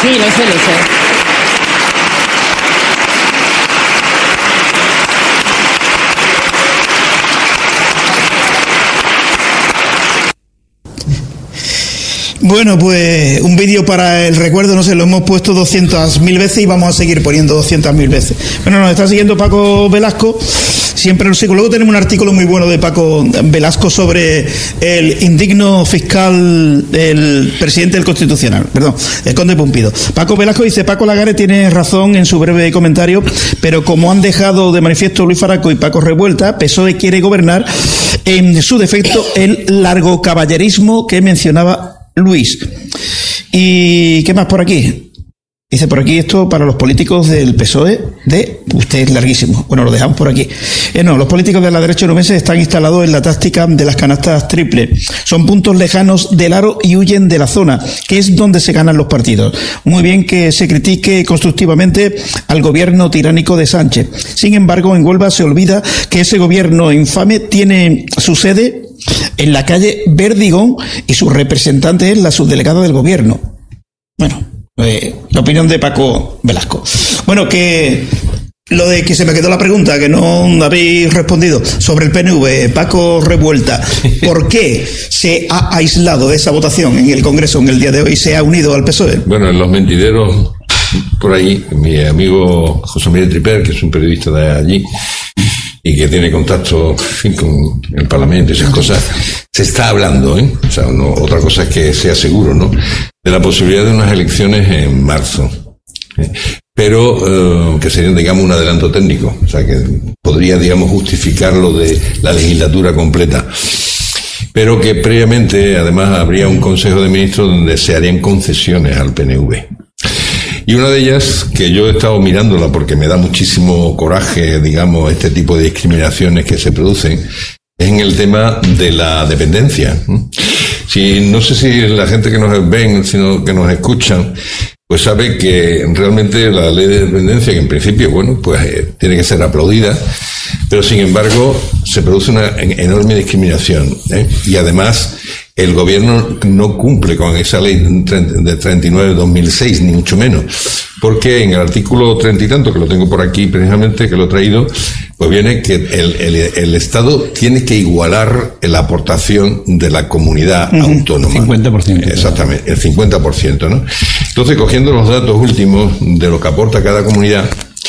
Sí, lo sé. Bueno, pues un vídeo para el recuerdo, no sé, lo hemos puesto 200.000 veces y vamos a seguir poniendo 200.000 veces. Bueno, nos está siguiendo Paco Velasco, siempre lo sigo. Luego tenemos un artículo muy bueno de Paco Velasco sobre el indigno fiscal del presidente del Constitucional, perdón, el conde Pumpido. Paco Velasco dice: Paco Lagares tiene razón en su breve comentario, pero como han dejado de manifiesto Luis Faraco y Paco Revuelta, PSOE quiere gobernar en su defecto el largo caballerismo que mencionaba Luis. ¿Y qué más por aquí? Dice por aquí esto para los políticos del PSOE usted es larguísimo. Bueno, lo dejamos por aquí. No, los políticos de la derecha onubense están instalados en la táctica de las canastas triple. Son puntos lejanos del aro y huyen de la zona, que es donde se ganan los partidos. Muy bien que se critique constructivamente al gobierno tiránico de Sánchez. Sin embargo, en Huelva se olvida que ese gobierno infame tiene su sede en la calle Verdigón y su representante es la subdelegada del gobierno. Bueno, la opinión de Paco Velasco. Bueno, que lo de que se me quedó la pregunta que no habéis respondido sobre el PNV, Paco Revuelta, ¿por qué se ha aislado de esa votación en el Congreso en el día de hoy y se ha unido al PSOE? Bueno, en los mentideros por ahí, mi amigo José Miguel Triper, que es un periodista de allí y que tiene contacto, en fin, con el Parlamento y esas cosas, se está hablando, o sea, no, otra cosa es que sea seguro, ¿no?, de la posibilidad de unas elecciones en marzo, pero que serían, digamos, un adelanto técnico, o sea, que podría, digamos, justificar lo de la legislatura completa, pero que previamente, además, habría un Consejo de Ministros donde se harían concesiones al PNV. Y una de ellas, que yo he estado mirándola porque me da muchísimo coraje, digamos, este tipo de discriminaciones que se producen, es en el tema de la dependencia. No sé si la gente que nos ven, sino que nos escuchan, pues sabe que realmente la ley de dependencia, que en principio, bueno, pues tiene que ser aplaudida, pero sin embargo se produce una enorme discriminación, y además el gobierno no cumple con esa ley de 39 de 2006, ni mucho menos, porque en el artículo 30 y tanto, que lo tengo por aquí precisamente, que lo he traído, pues viene que el Estado tiene que igualar la aportación de la comunidad autónoma. 50%. Exactamente, el 50%, ¿no? Entonces, cogiendo los datos últimos de lo que aporta cada comunidad,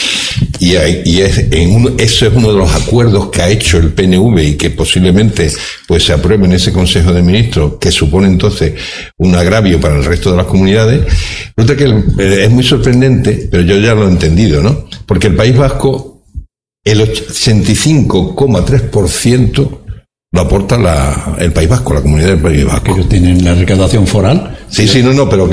eso es uno de los acuerdos que ha hecho el PNV y que posiblemente pues se apruebe en ese Consejo de Ministros, que supone entonces un agravio para el resto de las comunidades. Resulta que es muy sorprendente, pero yo ya lo he entendido, ¿no? Porque el País Vasco, el 85,3% lo aporta el País Vasco, la comunidad del País Vasco. Que ellos tienen la recaudación foral. Sí, pero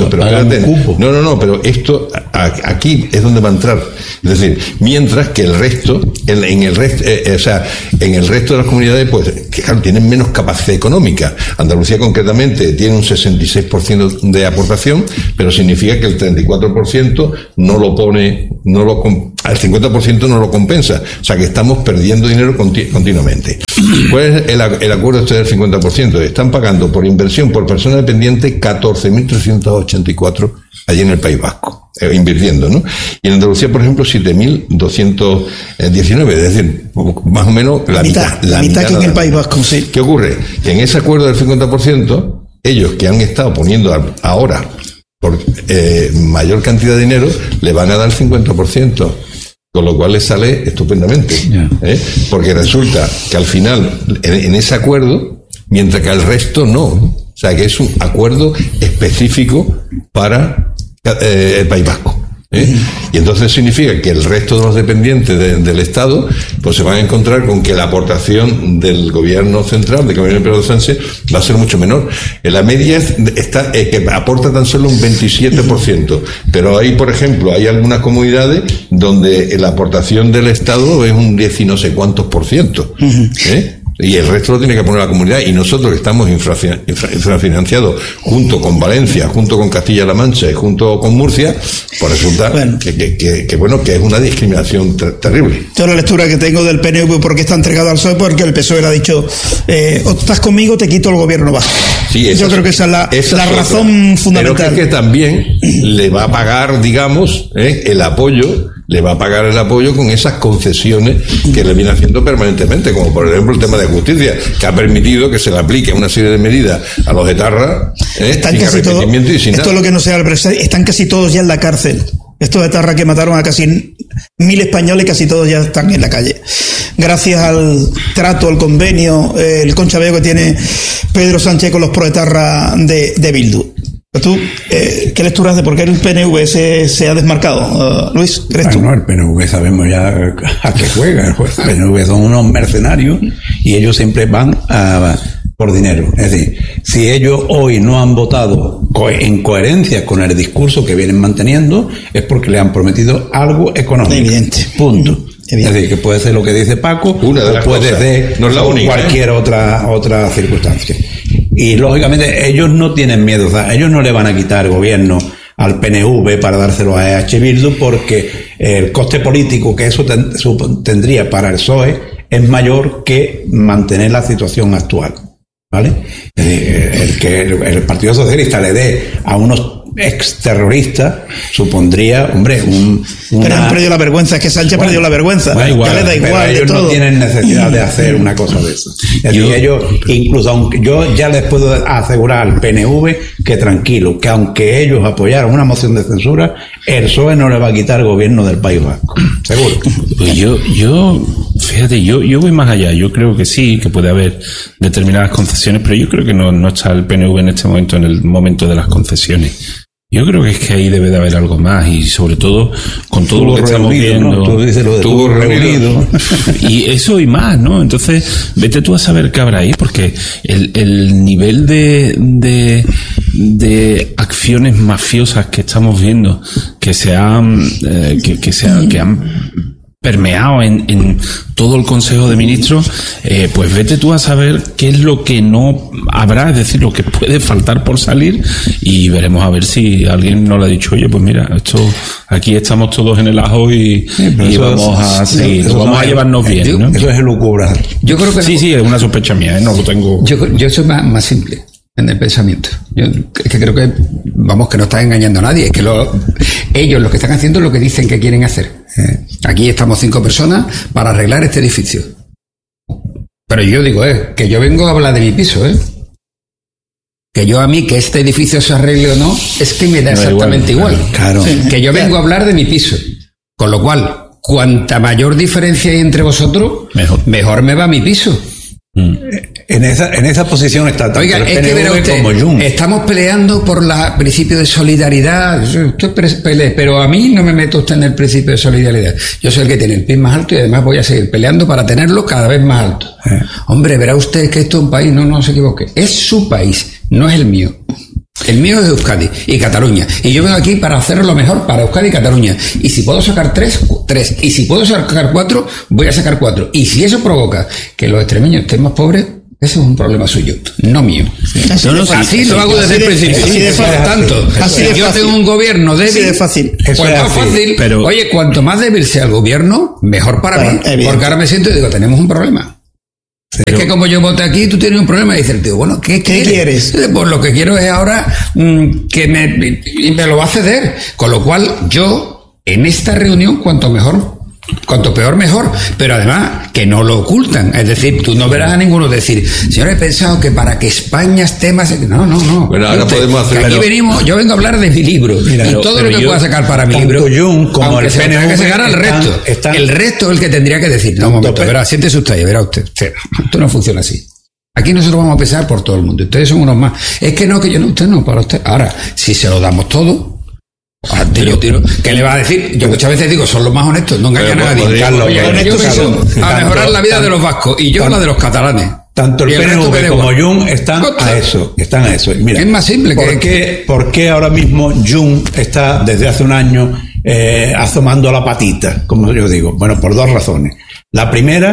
pero esto aquí es donde va a entrar. Es decir, mientras que el resto, en el resto de las comunidades, pues, que claro, tienen menos capacidad económica. Andalucía concretamente tiene un 66% de aportación, pero significa que el 34% no lo pone, al 50% no lo compensa. O sea que estamos perdiendo dinero continuamente. ¿Cuál es el acuerdo este del 50%? Están pagando por inversión por persona dependiente 14.384 allí en el País Vasco, invirtiendo, ¿no? Y en Andalucía, por ejemplo, 7.219, es decir, más o menos la mitad que en el País Vasco, sí. ¿Qué ocurre? Que en ese acuerdo del 50%, ellos que han estado poniendo ahora por mayor cantidad de dinero, le van a dar el 50%. Con lo cual les sale estupendamente, porque resulta que al final, en ese acuerdo, mientras que al resto no. O sea, que es un acuerdo específico para el País Vasco. Y entonces significa que el resto de los dependientes del Estado pues se van a encontrar con que la aportación del gobierno central, del gobierno de Pedro Sánchez, va a ser mucho menor. En la media está que aporta tan solo un 27%, pero ahí, por ejemplo, hay algunas comunidades donde la aportación del Estado es un 10 y no sé cuántos %. y el resto lo tiene que poner la comunidad, y nosotros que estamos infrafinanciados junto con Valencia, junto con Castilla-La Mancha y junto con Murcia, pues resulta que es una discriminación terrible. Yo la lectura que tengo del PNV porque está entregado al PSOE, porque el PSOE le ha dicho o estás conmigo, te quito el gobierno vasco. Sí, yo creo que esa es la razón fundamental. Pero que también le va a pagar, digamos, el apoyo, le va a pagar el apoyo con esas concesiones que le viene haciendo permanentemente, como por ejemplo el tema de justicia, que ha permitido que se le aplique una serie de medidas a los etarras están sin casi todos, y sin esto nada. es lo que no se habla, pero están casi todos ya en la cárcel. Estos etarras que mataron a casi 1.000 españoles, casi todos ya están en la calle. Gracias al trato, al convenio, el conchabeo que tiene Pedro Sánchez con los proetarras de Bildu. ¿Tú qué lectura haces? ¿Por qué el PNV se ha desmarcado? Luis, ¿crees tú? Bueno, el PNV sabemos ya a qué juega. El PNV son unos mercenarios y ellos siempre van por dinero. Es decir, si ellos hoy no han votado en coherencia con el discurso que vienen manteniendo, es porque le han prometido algo económico. Evidente. Punto. Evidente. Es decir, que puede ser lo que dice Paco, una de las puede cosas. ser No es la única, cualquier otra circunstancia. Y lógicamente ellos no tienen miedo, o sea, ellos no le van a quitar gobierno al PNV para dárselo a EH Bildu, porque el coste político que eso tendría para el PSOE es mayor que mantener la situación actual, ¿vale? El que el Partido Socialista le dé a unos exterroristas supondría, hombre, Pero han perdido la vergüenza, es que Sánchez perdió la vergüenza. Ya le da igual, pero ellos de todo. no tienen necesidad de hacer una cosa de eso. Es decir, ellos, incluso aunque yo ya les puedo asegurar al PNV que tranquilo, que aunque ellos apoyaron una moción de censura, el PSOE no le va a quitar el gobierno del País Vasco. Seguro. Pues fíjate, yo voy más allá. Yo creo que sí, que puede haber determinadas concesiones, pero yo creo que no está el PNV en este momento en el momento de las concesiones. Yo creo que es que ahí debe de haber algo más, y sobre todo con todo lo que estamos viendo. ¿No? Tú dices lo de tuvo reunido. Y eso y más, ¿no? Entonces, vete tú a saber qué habrá ahí, porque el nivel de acciones mafiosas que estamos viendo, que han permeado en todo el Consejo de Ministros, pues vete tú a saber qué es lo que no habrá, es decir, lo que puede faltar por salir, y veremos a ver si alguien nos lo ha dicho, oye, pues mira, esto aquí estamos todos en el ajo y vamos a seguir, vamos a llevarnos bien, ¿no? Eso es elucubrar. Yo creo que sí, es una sospecha mía, no lo tengo. Yo soy más simple en el pensamiento. Yo es que creo que que no está engañando a nadie, es que ellos lo que están haciendo es lo que dicen que quieren hacer. Aquí estamos 5 personas para arreglar este edificio. Pero yo digo, que yo vengo a hablar de mi piso, que yo a mí que este edificio se arregle o no, es que me da exactamente igual. Claro. Que yo vengo a hablar de mi piso. Con lo cual, cuanta mayor diferencia hay entre vosotros, mejor me va mi piso. En esa posición está tanto Oiga, el es que verá PNV usted, como Junts. estamos peleando por el principio de solidaridad. Usted pelee, pero a mí no me meto usted en el principio de solidaridad. Yo soy el que tiene el PIB más alto y además voy a seguir peleando para tenerlo cada vez más alto. Hombre, verá usted que esto es un país, no se equivoque. Es su país, no es el mío. El mío es de Euskadi y Cataluña. Y yo vengo aquí para hacer lo mejor para Euskadi y Cataluña. Y si puedo sacar 3. Y si puedo sacar 4, voy a sacar 4. Y si eso provoca que los extremeños estén más pobres, ese es un problema suyo, no mío. Así lo hago desde el principio. Así de fácil. Por tanto, Así de si yo fácil. tengo un gobierno débil, Así de fácil. pues más fácil. Pero- Oye, cuanto más débil sea el gobierno, mejor para mí. Evidente. Porque ahora me siento y digo, tenemos un problema. Es que como yo voté aquí, tú tienes un problema. Y dice el tío, bueno, ¿qué quieres? Pues lo que quiero es ahora que me lo va a ceder. Con lo cual, yo, en esta reunión, cuanto peor, mejor. Pero además, que no lo ocultan. Es decir, tú no verás a ninguno decir, señor, he pensado que para que España esté más... No. Bueno, ahora podemos hacer... Aquí yo vengo a hablar de mi libro. Mira, y todo lo que pueda sacar para mi libro... Jung como aunque el se lo tenga que PNV sacar al resto. El resto es el que tendría que decir, no, un momento, verá, siéntese usted y verá usted. Esto no funciona así. Aquí nosotros vamos a pensar por todo el mundo. Ustedes son unos más. Es que no, que yo no, usted no, para usted. Ahora, si se lo damos todo... Tiro. ¿Qué le va a decir? Yo muchas veces digo, son los más honestos, no engañan a nadie. Carlos, Oye, yo vengo a mejorar la vida de los vascos y yo la de los catalanes. Tanto el Y resto me PNV da como igual. Junts están a eso. Y mira, Es más simple ¿por qué ahora mismo Junts está desde hace un año asomando la patita, como yo digo? Bueno, por 2 razones. La primera,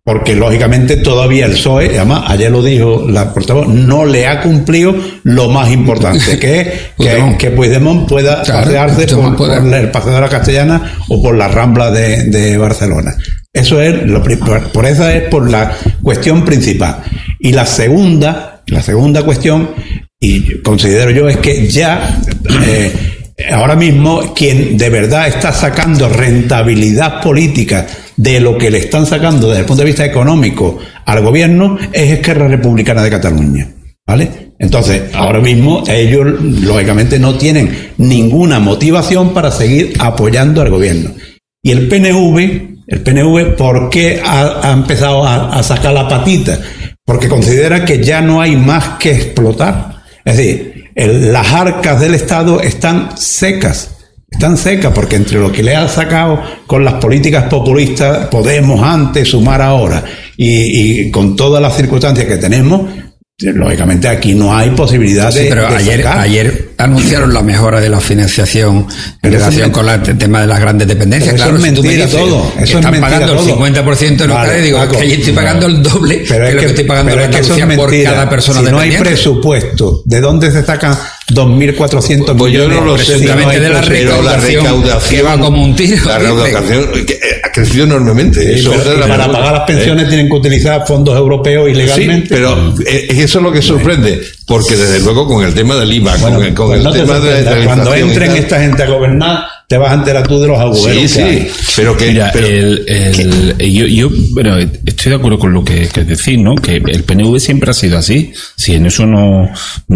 porque lógicamente todavía el PSOE, además ayer lo dijo la portavoz, no le ha cumplido lo más importante, que es que Puigdemont pueda pasearse por el Paseo de la Castellana o por la Rambla de Barcelona. Eso es por la cuestión principal. Y la segunda cuestión, y considero yo, es que ya ahora mismo quien de verdad está sacando rentabilidad política de lo que le están sacando desde el punto de vista económico al gobierno es Esquerra Republicana de Cataluña, ¿vale? Entonces, ahora mismo ellos lógicamente no tienen ninguna motivación para seguir apoyando al gobierno. Y el PNV, ¿por qué ha empezado a sacar la patita? Porque considera que ya no hay más que explotar. Es decir, las arcas del Estado están secas, porque entre lo que le ha sacado con las políticas populistas, Podemos antes, Sumar ahora, y con todas las circunstancias que tenemos, lógicamente aquí no hay posibilidad de pero ayer anunciaron la mejora de la financiación en relación con el tema de las grandes dependencias. Claro, eso es mentira todo. Eso están pagando el 50% de lo que digo, que allí estoy pagando el doble de lo que estoy pagando en Andalucía por cada persona dependiente. Si no hay presupuesto, ¿de dónde se sacan 2.400 pues yo no lo sé, precisamente de la recaudación que va como un tiro. La recaudación ha crecido enormemente. Sí, para pagar las pensiones tienen que utilizar fondos europeos ilegalmente. Sí, pero eso es lo que sorprende, porque desde luego con el tema del IVA, con el tema de la cuando entren esta gente a gobernar, te vas a enterar tú de los agujeros. Sí, pero que... Mira, yo estoy de acuerdo con lo que decís, ¿no? Que el PNV siempre ha sido así. Sí, en eso no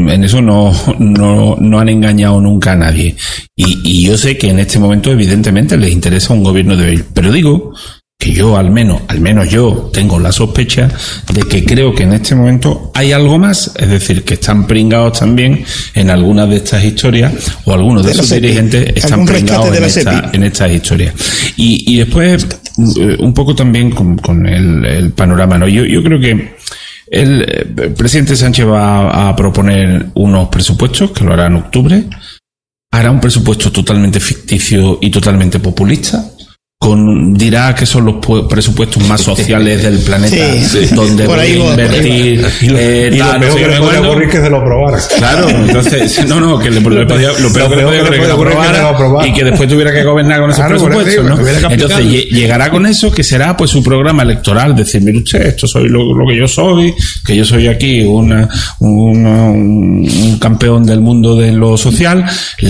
han engañado nunca a nadie. Y yo sé que en este momento evidentemente les interesa un gobierno débil. Pero digo que yo al menos yo tengo la sospecha de que creo que en este momento hay algo más, es decir, que están pringados también en algunas de estas historias, o algunos de sus dirigentes están pringados en estas historias. Y después, un poco también con el panorama, ¿no? Yo creo que el presidente Sánchez va a proponer unos presupuestos que lo hará en octubre, hará un presupuesto totalmente ficticio y totalmente populista. Dirá que son los presupuestos más sociales del planeta, donde voy a invertir y lo peor que le podía ocurrir que se lo aprobara. Claro, entonces lo peor que le podía ocurrir que lo aprobara y que después tuviera que gobernar con esos presupuestos, ¿no? Entonces llegará con eso, que será pues su programa electoral, decir, mire usted, esto soy lo que yo soy, que yo soy aquí un campeón del mundo de lo social.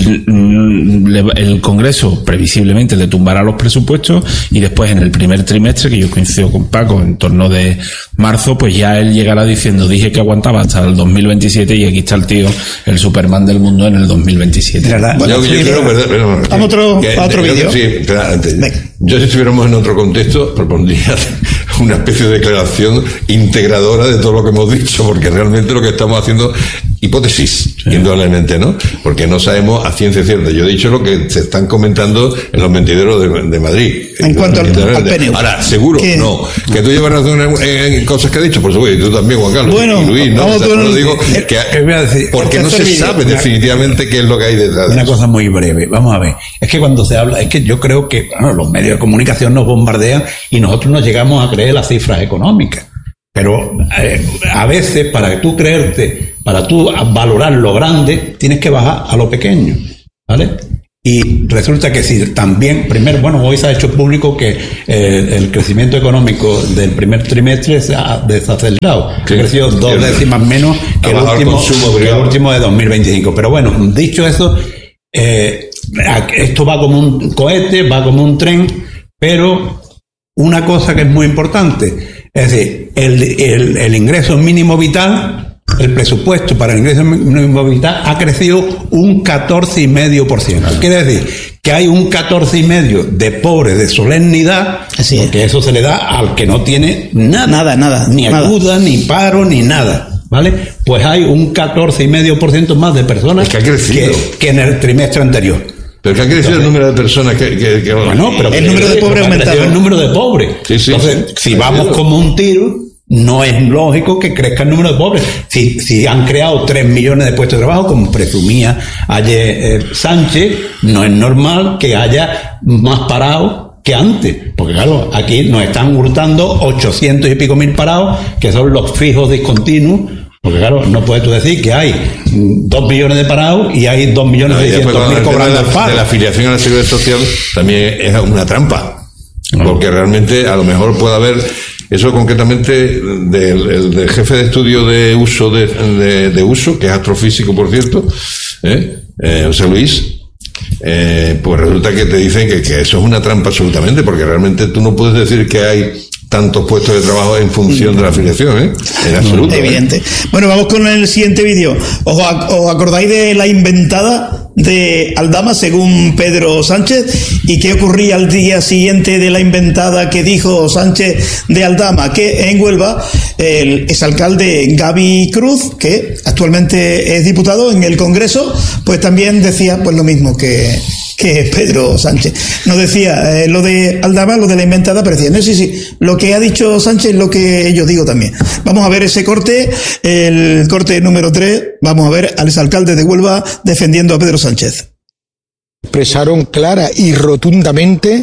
El Congreso previsiblemente le tumbará los presupuestos y después en el primer trimestre, que yo coincido con Paco, en torno de marzo, pues ya él llegará diciendo, dije que aguantaba hasta el 2027 y aquí está el tío, el Superman del mundo en el 2027. Bueno, yo creo, vamos a otro vídeo. Yo si estuviéramos en otro contexto propondría una especie de declaración integradora de todo lo que hemos dicho, porque realmente lo que estamos haciendo, hipótesis, indudablemente, ¿no? Porque no sabemos a ciencia cierta. Yo he dicho lo que se están comentando en los mentideros de Madrid. En cuanto al PNV. Ahora, seguro, no. Que tú llevas razón en cosas que ha dicho, por supuesto, y tú también, Juan Carlos. Bueno, y Luis, ¿no? no digo porque no se sabe definitivamente qué es lo que hay detrás. Una cosa muy breve, vamos a ver. Es que cuando se habla, es que yo creo que los medios de comunicación nos bombardean y nosotros nos llegamos a creer las cifras económicas. Pero a veces, para tú creerte, para tú valorar lo grande, tienes que bajar a lo pequeño, ¿vale? Y resulta que si también, hoy se ha hecho público que el crecimiento económico del primer trimestre se ha desacelerado. Ha crecido 2 décimas menos que el último de 2025. Pero bueno, dicho eso, esto va como un cohete, va como un tren, pero una cosa que es muy importante, es decir, el ingreso mínimo vital, el presupuesto para el ingreso mínimo vital ha crecido un 14,5%. Quiere decir que hay un 14,5% de pobres de solemnidad, porque eso se le da al que no tiene nada, ni ayuda, ni paro, ni nada, ¿vale? Pues hay un 14,5% más de personas que en el trimestre anterior. Pero que ha crecido el número de personas que bueno, pero el número de pobres ha aumentado. El número de pobres. Entonces, si vamos como un tiro, no es lógico que crezca el número de pobres. Si han creado 3 millones de puestos de trabajo, como presumía ayer Sánchez, no es normal que haya más parados que antes, porque claro, aquí nos están hurtando 800 y pico mil parados, que son los fijos discontinuos, porque claro, no puedes tú decir que hay 2 millones de parados y hay 2.600.000 cobrando el paro. De la afiliación a la Seguridad Social también es una trampa, porque realmente a lo mejor puede haber, eso concretamente del jefe de estudio de uso de uso, que es astrofísico por cierto, José Luis, pues resulta que te dicen que eso es una trampa absolutamente, porque realmente tú no puedes decir que hay tantos puestos de trabajo en función de la afiliación, en absoluto. Evidente. Bueno, vamos con el siguiente vídeo. ¿Os acordáis de la inventada de Aldama, según Pedro Sánchez? ¿Y qué ocurría al día siguiente de la inventada que dijo Sánchez de Aldama? Que en Huelva el exalcalde Gaby Cruz, que actualmente es diputado en el Congreso, pues también decía pues lo mismo que Pedro Sánchez. No decía lo de Aldama, lo de la inventada, pero decía, no, sí, lo que ha dicho Sánchez es lo que yo digo también. Vamos a ver ese corte, el corte número 3, vamos a ver al exalcalde de Huelva defendiendo a Pedro Sánchez. Expresaron clara y rotundamente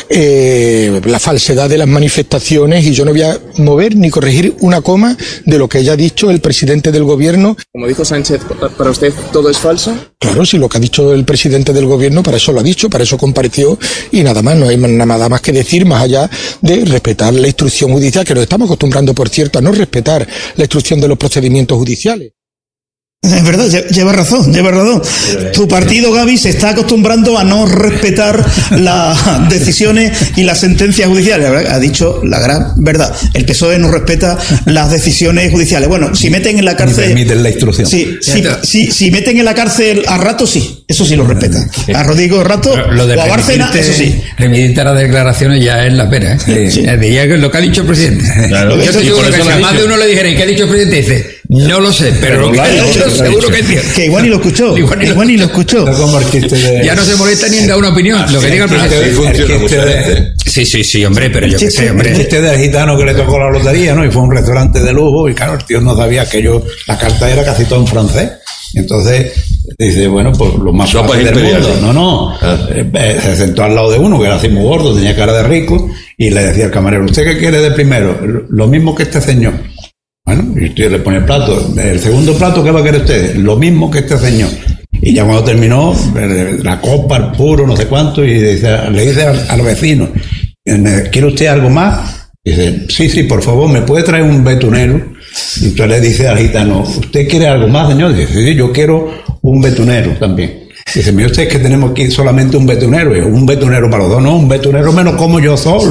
la falsedad de las manifestaciones, y yo no voy a mover ni corregir una coma de lo que haya dicho el presidente del gobierno. Como dijo Sánchez, ¿para usted todo es falso? Claro, si lo que ha dicho el presidente del gobierno, para eso lo ha dicho, para eso compareció, y nada más, no hay nada más que decir más allá de respetar la instrucción judicial, que nos estamos acostumbrando, por cierto, a no respetar la instrucción de los procedimientos judiciales. Es verdad, lleva razón. Tu partido, Gaby, se está acostumbrando a no respetar las decisiones y las sentencias judiciales. Ha dicho la gran verdad. El PSOE no respeta las decisiones judiciales. Bueno, si meten en la cárcel... Ni permiten la instrucción. Si meten en la cárcel a Rato, sí. Eso sí lo respeta. A Rodrigo Rato o a Bárcena, eso sí. Remitirte a las declaraciones ya es la pena, ¿eh? Sí. Ya lo que ha dicho el presidente. Claro. Yo te digo que si a más de uno le dijera, ¿y qué ha dicho el presidente? Dice, no lo sé, pero lo que ha dicho seguro que es cierto. Que igual ni lo escuchó. Igual ni lo escuchó. Ya no se molesta ni en dar una opinión. Lo que diga el presidente. Sí, hombre, pero yo qué sé, hombre. Este del gitano que le tocó la lotería, ¿no? Y fue a un restaurante de lujo, y claro, el tío no sabía que la carta era casi todo en francés. Entonces dice, bueno, pues lo más fácil del mundo. Se sentó al lado de uno que era así muy gordo, tenía cara de rico, y le decía al camarero, ¿usted qué quiere de primero? Lo mismo que este señor. Bueno, y usted le pone el plato. El segundo plato, ¿qué va a querer usted? Lo mismo que este señor. Y ya cuando terminó, la copa, el puro, no sé cuánto, y le dice al vecino, ¿quiere usted algo más? Y dice, sí, por favor, ¿me puede traer un betunero? Y entonces le dice al gitano, ¿usted quiere algo más, señor? Y dice, sí, yo quiero un betunero también. Dice, mire usted, es que tenemos aquí solamente un betunero. Y un betunero para los dos, no, un betunero menos como yo solo.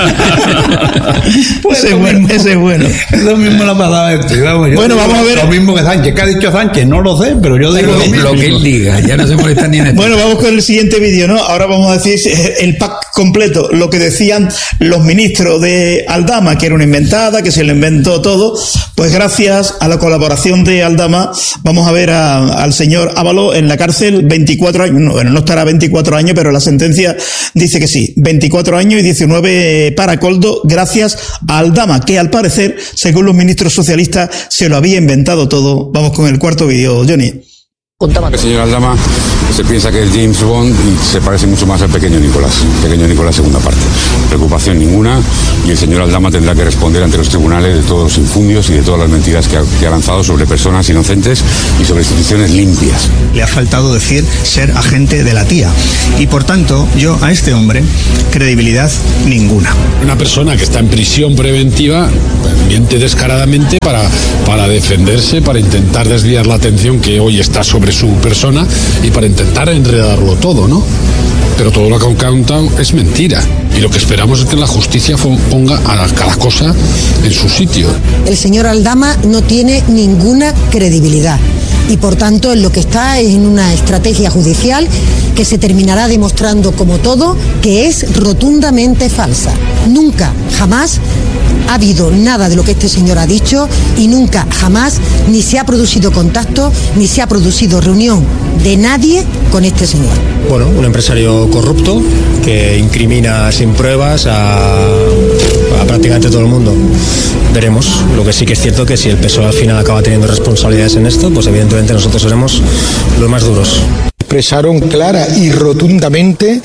Pues ese es bueno. Eso mismo le ha pasado a este. Bueno, vamos a ver. Lo mismo que Sánchez. ¿Qué ha dicho Sánchez? No lo sé, pero yo digo lo que él diga. Ya no se molesta ni en esto. Bueno, vamos con el siguiente vídeo, ¿no? Ahora vamos a decir el pack completo. Lo que decían los ministros de Aldama, que era una inventada, que se lo inventó todo. Pues gracias a la colaboración de Aldama, vamos a ver al señor Ábalos en la cárcel 24 años. No estará 24 años, pero la sentencia dice que sí. 24 años y 19 para Coldo, gracias a Aldama, que al parecer, según los ministros socialistas, se lo había inventado todo. Vamos con el cuarto vídeo, Johnny. El señor Aldama se piensa que es James Bond y se parece mucho más al pequeño Nicolás segunda parte. Preocupación ninguna, y el señor Aldama tendrá que responder ante los tribunales de todos los infundios y de todas las mentiras que ha lanzado sobre personas inocentes y sobre instituciones limpias. Le ha faltado decir ser agente de la tía, y por tanto yo a este hombre credibilidad ninguna. Una persona que está en prisión preventiva miente descaradamente para defenderse, para intentar desviar la atención que hoy está sobre su persona y para intentar enredarlo todo, ¿no? Pero todo lo que han contado es mentira. Y lo que esperamos es que la justicia ponga a cada cosa en su sitio. El señor Aldama no tiene ninguna credibilidad. Y por tanto en lo que está es en una estrategia judicial que se terminará demostrando como todo que es rotundamente falsa. Nunca, jamás ha habido nada de lo que este señor ha dicho, y nunca, jamás, ni se ha producido contacto, ni se ha producido reunión de nadie con este señor. Bueno, un empresario corrupto que incrimina sin pruebas a prácticamente todo el mundo. Veremos. Lo que sí que es cierto que si el PSOE al final acaba teniendo responsabilidades en esto, pues evidentemente nosotros seremos los más duros. expresaron clara y rotundamente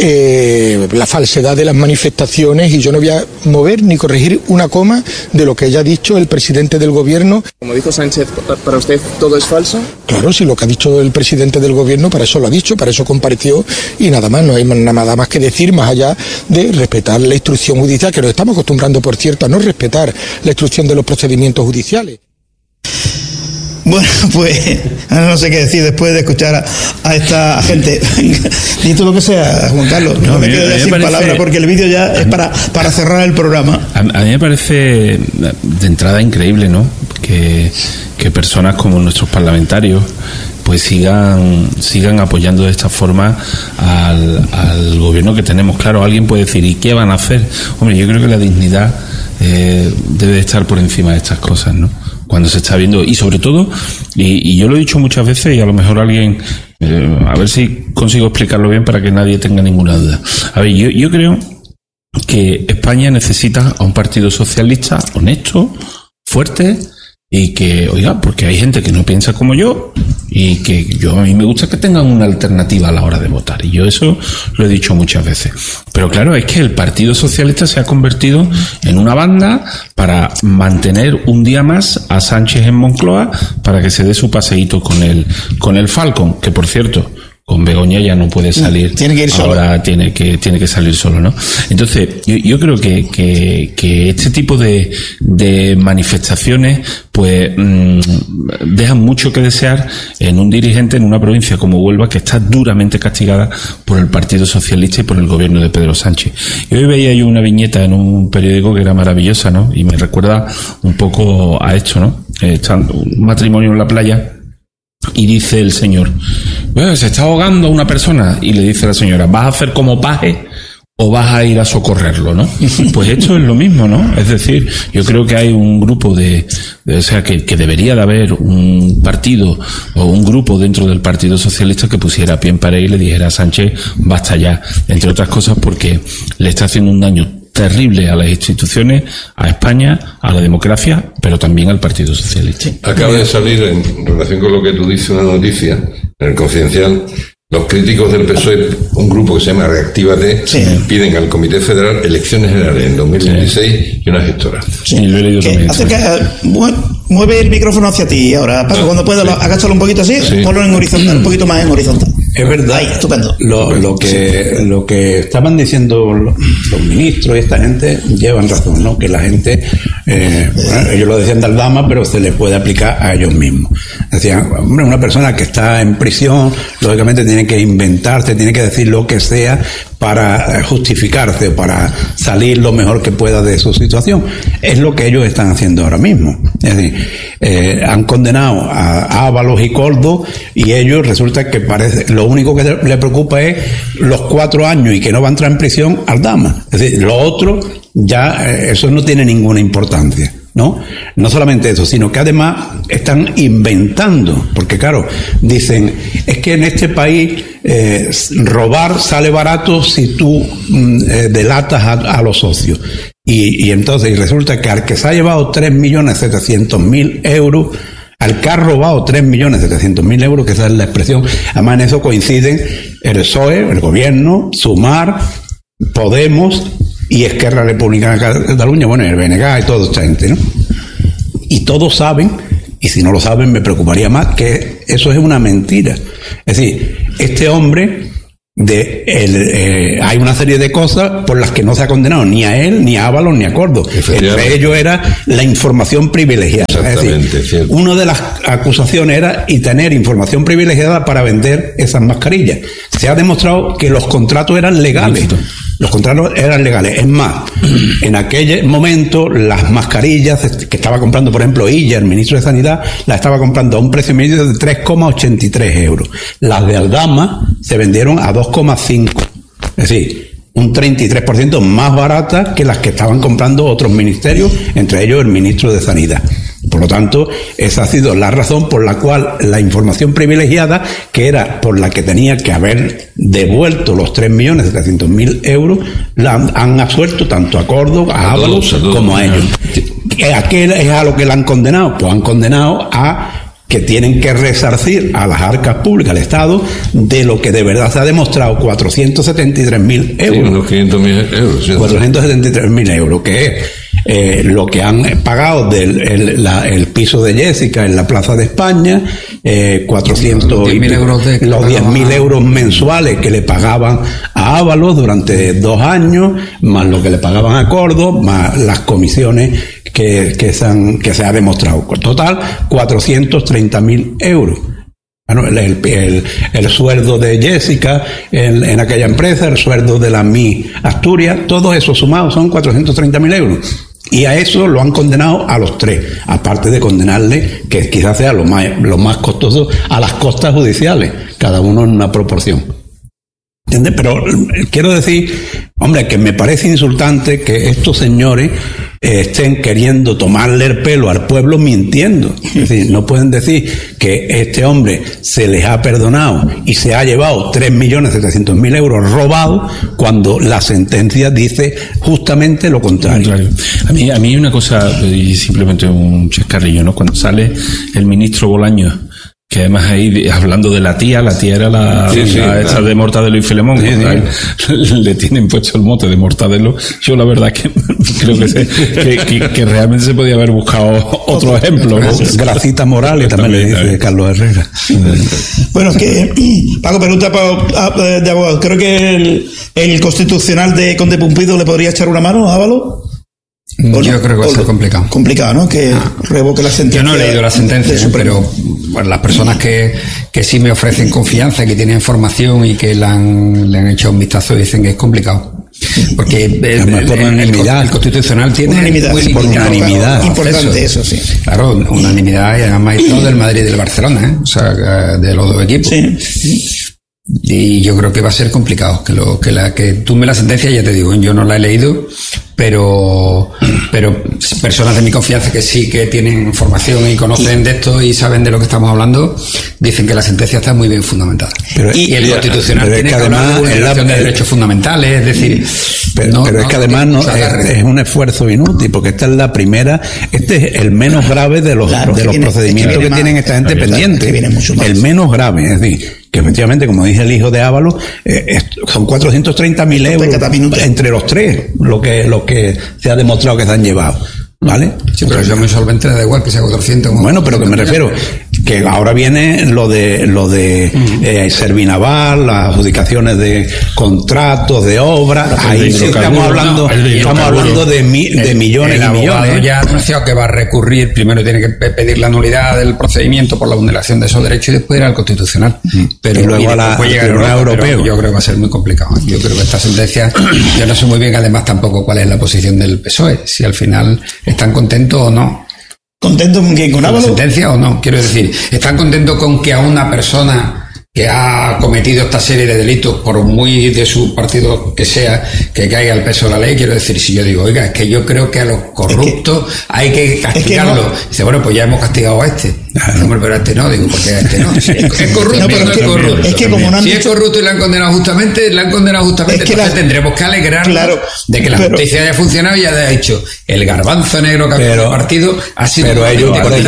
la falsedad de las manifestaciones, y yo no voy a mover ni corregir una coma de lo que haya dicho el presidente del gobierno. Como dijo Sánchez, ¿para usted todo es falso? Claro, si lo que ha dicho el presidente del gobierno, para eso lo ha dicho, para eso compareció, y nada más, no hay nada más que decir, más allá de respetar la instrucción judicial, que nos estamos acostumbrando, por cierto, a no respetar la instrucción de los procedimientos judiciales. Bueno, pues no sé qué decir después de escuchar a esta gente. Di tú lo que sea, Juan Carlos. No me quedo ya sin palabras, porque el vídeo ya es para cerrar el programa. A mí me parece de entrada increíble, ¿no? Que personas como nuestros parlamentarios pues sigan apoyando de esta forma al gobierno que tenemos. Claro, alguien puede decir, ¿y qué van a hacer? Hombre, yo creo que la dignidad debe estar por encima de estas cosas, ¿no? Cuando se está viendo, y sobre todo, y yo lo he dicho muchas veces, y a lo mejor alguien, a ver si consigo explicarlo bien para que nadie tenga ninguna duda. A ver, yo creo que España necesita a un partido socialista honesto, fuerte, y que, oiga, porque hay gente que no piensa como yo, y que a mí me gusta que tengan una alternativa a la hora de votar, y yo eso lo he dicho muchas veces. Pero claro, es que el Partido Socialista se ha convertido en una banda para mantener un día más a Sánchez en Moncloa, para que se dé su paseíto con el Falcon, que por cierto, con Begoña ya no puede salir. Tiene que ir solo. Ahora tiene que salir solo, ¿no? Entonces, yo creo que este tipo de manifestaciones, pues, dejan mucho que desear en un dirigente en una provincia como Huelva, que está duramente castigada por el Partido Socialista y por el gobierno de Pedro Sánchez. Y hoy veía yo una viñeta en un periódico que era maravillosa, ¿no? Y me recuerda un poco a esto, ¿no? Está un matrimonio en la playa, y dice el señor, se está ahogando una persona, y le dice la señora, ¿vas a hacer como paje o vas a ir a socorrerlo, no? Pues esto es lo mismo, ¿no? Es decir, yo creo que hay un grupo o sea, que debería de haber un partido o un grupo dentro del Partido Socialista que pusiera pie en pared y le dijera a Sánchez, basta ya, entre otras cosas porque le está haciendo un daño terrible a las instituciones, a España, a la democracia, pero también al Partido Socialista. Acaba de salir, en relación con lo que tú dices, una noticia en el Confidencial. Los críticos del PSOE, un grupo que se llama Reactívate, piden al Comité Federal elecciones generales en 2026 y una gestora. Sí, lo he leído también. Mueve el micrófono hacia ti ahora, Paco, cuando puedas, agáchalo un poquito así, ponlo en horizontal, un poquito más en horizontal. Es verdad. Ahí, estupendo. Lo que estaban diciendo los ministros y esta gente llevan razón, ¿no? Que la gente, bueno, ellos lo decían de Aldama, pero se les puede aplicar a ellos mismos. Decían, hombre, una persona que está en prisión, lógicamente tiene que inventarse, tiene que decir lo que sea para justificarse o para salir lo mejor que pueda de su situación. Es lo que ellos están haciendo ahora mismo. Es decir, han condenado a Ábalos y Coldo, y ellos resulta que parece, lo único que le preocupa es los 4 años y que no va a entrar en prisión Aldama. Es decir, lo otro ya, eso no tiene ninguna importancia. ¿No? No solamente eso, sino que además están inventando, porque claro, dicen, es que en este país robar sale barato si tú delatas a los socios. Y entonces resulta que al que se ha llevado 3.700.000 euros, al que ha robado 3.700.000 euros, que esa es la expresión, además en eso coinciden el PSOE, el gobierno, Sumar, Podemos y Esquerra Republicana de Cataluña, bueno, el BNG y toda esta gente, ¿no? Y todos saben, y si no lo saben me preocuparía más, que eso es una mentira. Es decir, este hombre, hay una serie de cosas por las que no se ha condenado ni a él, ni a Ábalos, ni a Coldo. Entre ellos era la información privilegiada. Exactamente, es decir, una de las acusaciones era y tener información privilegiada para vender esas mascarillas. Se ha demostrado que los contratos eran legales. Los contratos eran legales. Es más, en aquel momento las mascarillas que estaba comprando, por ejemplo, Illa, el ministro de Sanidad, las estaba comprando a un precio medio de 3,83 euros. Las de Aldama se vendieron a 2,5. Es decir, un 33% más baratas que las que estaban comprando otros ministerios, entre ellos el ministro de Sanidad. Por lo tanto, esa ha sido la razón por la cual la información privilegiada, que era por la que tenía que haber devuelto los 3.700.000 euros, la han absuelto tanto a Córdoba, a Ábalos, como a ellos. ¿A qué es a lo que la han condenado? Pues han condenado a que tienen que resarcir a las arcas públicas, al Estado, de lo que de verdad se ha demostrado, 473.000 euros. Sí, unos 500.000 euros. ¿Sí? 473.000 euros, que es lo que han pagado el piso de Jessica en la Plaza de España, 400 los 10.000 euros mensuales que le pagaban a Ábalos durante 2 años, más lo que le pagaban a Córdoba, más las comisiones que se ha demostrado. Total, 430.000 euros. Bueno, el sueldo de Jessica en aquella empresa, el sueldo de la Mi Asturias, todo eso sumado son 430.000 euros. Y a eso lo han condenado a los 3, aparte de condenarle, que quizás sea lo más costoso, a las costas judiciales, cada uno en una proporción. ¿Entiendes? Pero quiero decir, hombre, que me parece insultante que estos señores estén queriendo tomarle el pelo al pueblo mintiendo. Es decir, no pueden decir que este hombre se les ha perdonado y se ha llevado 3.700.000 euros robados cuando la sentencia dice justamente lo contrario. A mí una cosa, y simplemente un chascarrillo, ¿no? Cuando sale el ministro Bolaños, que además ahí, hablando de la tía era esta de Mortadelo y Filemón, le tienen puesto el mote de Mortadelo. Yo la verdad que creo que realmente se podía haber buscado otro ejemplo, ¿no? Gracita Morales también le dice Carlos Herrera. Bueno, que Paco, pregunta de abogado. Creo que el constitucional de Conde Pumpido le podría echar una mano a Ábalos. Yo creo que va a ser complicado. Complicado, ¿no? Que revoque la sentencia. Yo no he leído la sentencia, pero bueno, las personas que sí me ofrecen confianza, que tienen información y que le han echado un vistazo, dicen que es complicado. Porque el Constitucional tiene unanimidad. Importante eso, sí. Claro, unanimidad y además magistrado del Madrid y del Barcelona, o sea, de los dos equipos. Sí. Y yo creo que va a ser complicado que tumbe la sentencia. Ya te digo, yo no la he leído, pero personas de mi confianza que sí que tienen información y conocen de esto y saben de lo que estamos hablando, dicen que la sentencia está muy bien fundamentada. Y el Constitucional tiene que hablar de vulneración de derechos fundamentales, es decir, pero es que además es un esfuerzo inútil, porque esta es la primera, este es el menos grave de los procedimientos que tienen esta gente pendiente, el menos grave, es decir, que efectivamente, como dije el hijo de Ábalos, son 430.000 euros entre los 3 lo que se ha demostrado que se han llevado, ¿vale? Sí, pero yo me solvente da igual que sea 400. Bueno, pero que me refiero que ahora viene lo de Servinaval, las adjudicaciones de contratos, de obras, ahí sí estamos hablando de millones y millones. Ya ha anunciado que va a recurrir, primero tiene que pedir la nulidad del procedimiento por la vulneración de esos derechos y después ir al Constitucional. Pero y luego a la Tribunal Europeo. Yo creo que va a ser muy complicado. Yo creo que esta sentencia, yo no sé muy bien además tampoco cuál es la posición del PSOE, si al final están contentos o no. ¿Contentos con quién? ¿Con la Ábalos? sentencia o no? Quiero decir, ¿están contentos con que a una persona que ha cometido esta serie de delitos, por muy de su partido que sea, que caiga al peso de la ley? Quiero decir, si yo digo, oiga, es que yo creo que a los corruptos hay que castigarlos. Dice, bueno, pues ya hemos castigado a este. Hombre, pero a este no, digo, porque a este no. Es corrupto, no, pero no es corrupto. Es que como no han si es corrupto y le han condenado justamente, entonces tendremos que alegrarnos de que la justicia haya funcionado y haya hecho el garbanzo negro que ha hecho el partido. Ha sido pero ellos por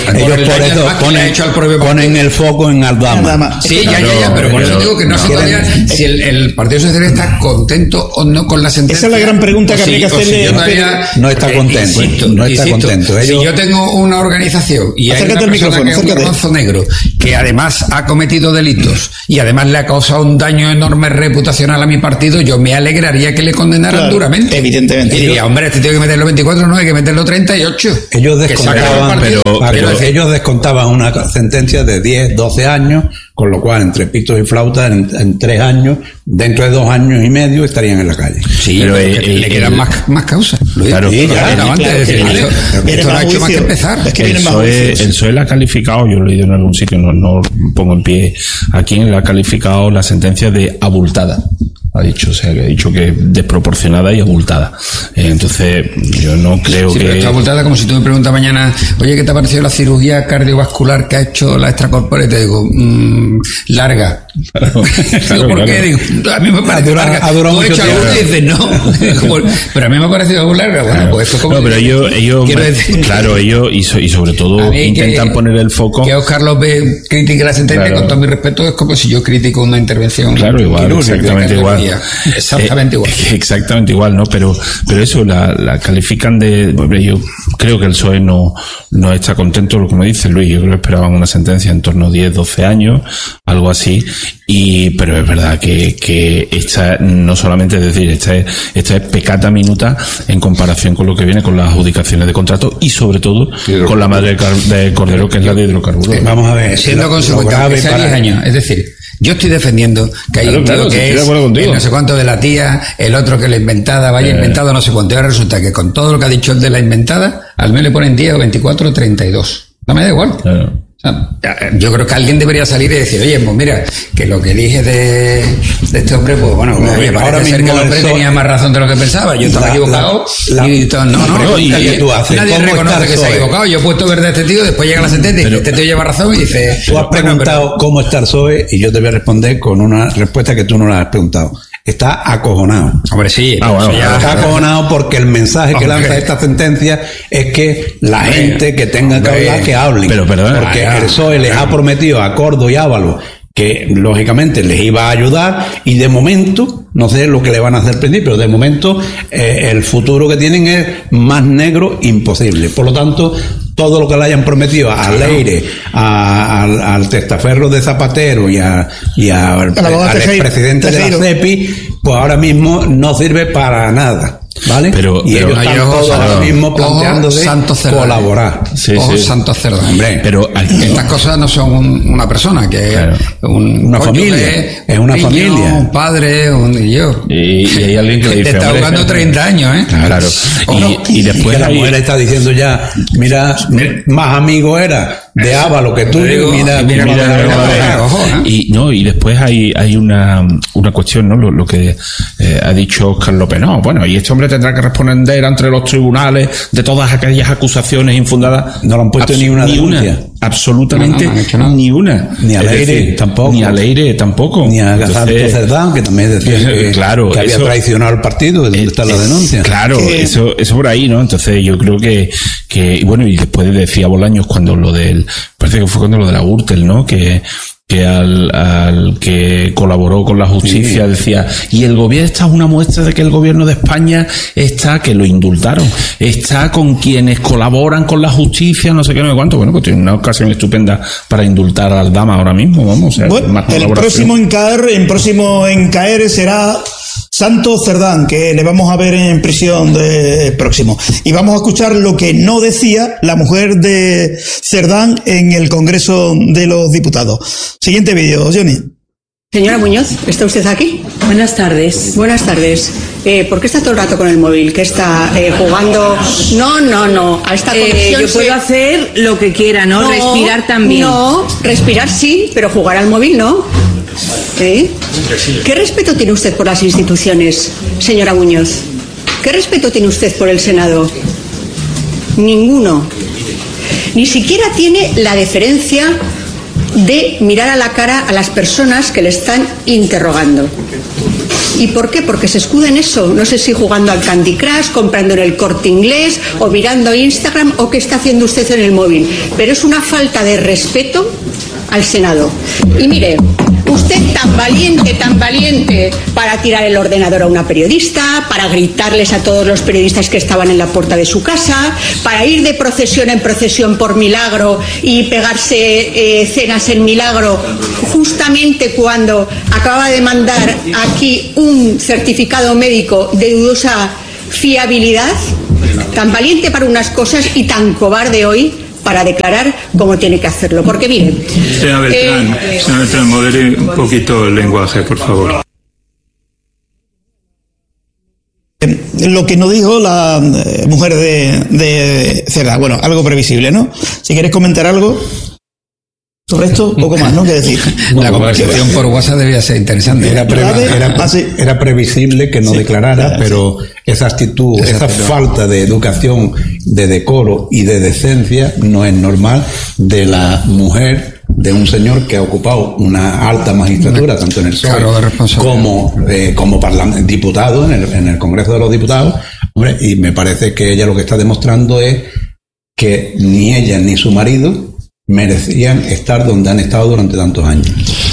eso ponen el foco en Aldama. Sí, ya, pero por eso digo que no sé todavía si el Partido Socialista está contento o no con la sentencia. Esa es la gran pregunta que habría que hacerle. No está contento. No está contento. Si yo tengo una organización y hay una persona que es un garbanzo negro que además ha cometido delitos y además le ha causado un daño enorme reputacional a mi partido, yo me alegraría que le condenaran duramente. Evidentemente. Y diría, hombre, este tiene que meterlo 24, no hay que meterlo 38. Ellos descontaban una sentencia de 10, 12 años, con lo cual entre pitos y flautas en 3 años, dentro de 2 años y medio estarían en la calle. Sí, pero le quedan más causas. Claro, esto no ha hecho más que empezar. El PSOE la ha calificado, yo lo he leído en algún sitio, no pongo en pie aquí, le ha calificado la sentencia de abultada. Ha dicho que es desproporcionada y abultada. Entonces, yo no creo que... Pero está abultada como si tú me preguntas mañana, oye, ¿qué te ha parecido la cirugía cardiovascular que ha hecho la extracorpórea? Y te digo, larga. Digo, ¿por qué? Digo, a mí me parece larga. Ha durado mucho tiempo. Dices, no. Pero a mí me ha parecido muy larga. Bueno, pues esto como... No, pero ellos claro, ellos y sobre todo intentan poner el foco. Que Óscar López critique la sentencia, con todo mi respeto, es como si yo critico una intervención. Claro, igual, exactamente igual. Exactamente igual. Exactamente igual, ¿no? Pero eso la califican de... Hombre, yo creo que el PSOE no está contento, lo que me dice Luis. Yo creo que esperaban una sentencia en torno a 10, 12 años, algo así. Pero es verdad que esta no solamente, es decir, esta es pecata minuta en comparación con lo que viene con las adjudicaciones de contrato y sobre todo con la madre de Cordero, que es la de hidrocarburos. Vamos a ver, siendo consecuente, aunque sea 10 años, es decir, yo estoy defendiendo que hay un tío que es no sé cuánto de la tía, el otro que la inventada, vaya inventado no sé cuánto. Ahora resulta que con todo lo que ha dicho el de la inventada, al menos le ponen 10 o 24 o 32. No me da igual. Claro. Yo creo que alguien debería salir y decir, oye, pues mira, que lo que dije de este hombre, pues bueno, ahora ser que el hombre tenía más razón de lo que pensaba, yo estaba equivocado y nadie reconoce que se ha equivocado. Yo he puesto verde a este tío, después llega la sentencia y este tío lleva razón y dice... Tú has preguntado cómo está el PSOE y yo te voy a responder con una respuesta que tú no la has preguntado. Está acojonado. Hombre, sí. Está acojonado porque el mensaje que lanza esta sentencia es que la gente que tenga que hablar, que hablen. Pero perdón, porque el PSOE les ha prometido a Cordo y Ábalos que lógicamente les iba a ayudar y de momento, no sé lo que le van a hacer al principio, pero de momento el futuro que tienen es más negro imposible. Por lo tanto, todo lo que le hayan prometido a Leire, al testaferro de Zapatero y al expresidente de la CEPI, pues ahora mismo no sirve para nada. ¿Vale? Y ellos están todos ahora mismo planteando de colaborar. Santos Cerdán. Hombre, pero estas cosas no son una persona, que es una familia. Es una familia. Un padre, y hay alguien que le dice, te está jugando 30 años, ¿eh? Claro. Y después la mujer está diciendo ya, mira, más amigo era de Ábalos que tú. Y después hay una cuestión, ¿no? Lo que ha dicho Óscar López. No, bueno, y este hombre tendrá que responder ante los tribunales de todas aquellas acusaciones infundadas. No lo han puesto ni una denuncia. Absolutamente ni una. Ni a Leire tampoco. Ni a Leire tampoco. Ni a Santos Cerdán, que también decía que había traicionado al partido, de donde está la denuncia. Claro, eso por ahí, ¿no? Entonces yo creo que bueno, y después decía Bolaños cuando parece que fue cuando lo de la Gürtel, ¿no? Que al que colaboró con la justicia decía, y el gobierno, esta es una muestra de que el gobierno de España que lo indultaron, está con quienes colaboran con la justicia, no sé qué, no sé cuánto. Bueno, pues tiene una ocasión estupenda para indultar al Dama ahora mismo, vamos. Bueno, el próximo en caer será Santos Cerdán, que le vamos a ver en prisión de próximo. Y vamos a escuchar lo que no decía la mujer de Cerdán en el Congreso de los Diputados. Siguiente vídeo, Johnny. Señora Muñoz, ¿está usted aquí? Buenas tardes. Buenas tardes. ¿Por qué está todo el rato con el móvil? ¿Qué está jugando? No. A esta comisión yo puedo hacer lo que quiera, ¿no? Respirar también. No, respirar sí, pero jugar al móvil no. ¿Qué respeto tiene usted por las instituciones, señora Muñoz? ¿Qué respeto tiene usted por el Senado? Ninguno. Ni siquiera tiene la deferencia de mirar a la cara a las personas que le están interrogando. ¿Y por qué? Porque se escuda en eso. No sé si jugando al Candy Crush, comprando en el Corte Inglés o mirando Instagram o qué está haciendo usted en el móvil. Pero es una falta de respeto al Senado. Y mire, usted tan valiente para tirar el ordenador a una periodista, para gritarles a todos los periodistas que estaban en la puerta de su casa, para ir de procesión en procesión por Milagro y pegarse cenas en Milagro, justamente cuando acaba de mandar aquí un certificado médico de dudosa fiabilidad. Tan valiente para unas cosas y tan cobarde hoy para declarar cómo tiene que hacerlo. Porque miren... Señora Beltrán, modere un poquito el lenguaje, por favor. Lo que no dijo la mujer de Cerdán. Bueno, algo previsible, ¿no? Si quieres comentar algo sobre esto, poco más, ¿no? ¿Qué decir? La conversación por WhatsApp debía ser interesante. Era previsible que no declarara, pero esa actitud, esa falta de educación, de decoro y de decencia no es normal de la mujer de un señor que ha ocupado una alta magistratura, tanto en el PSOE como diputado en el Congreso de los Diputados. Hombre, y me parece que ella lo que está demostrando es que ni ella ni su marido merecían estar donde han estado durante tantos años.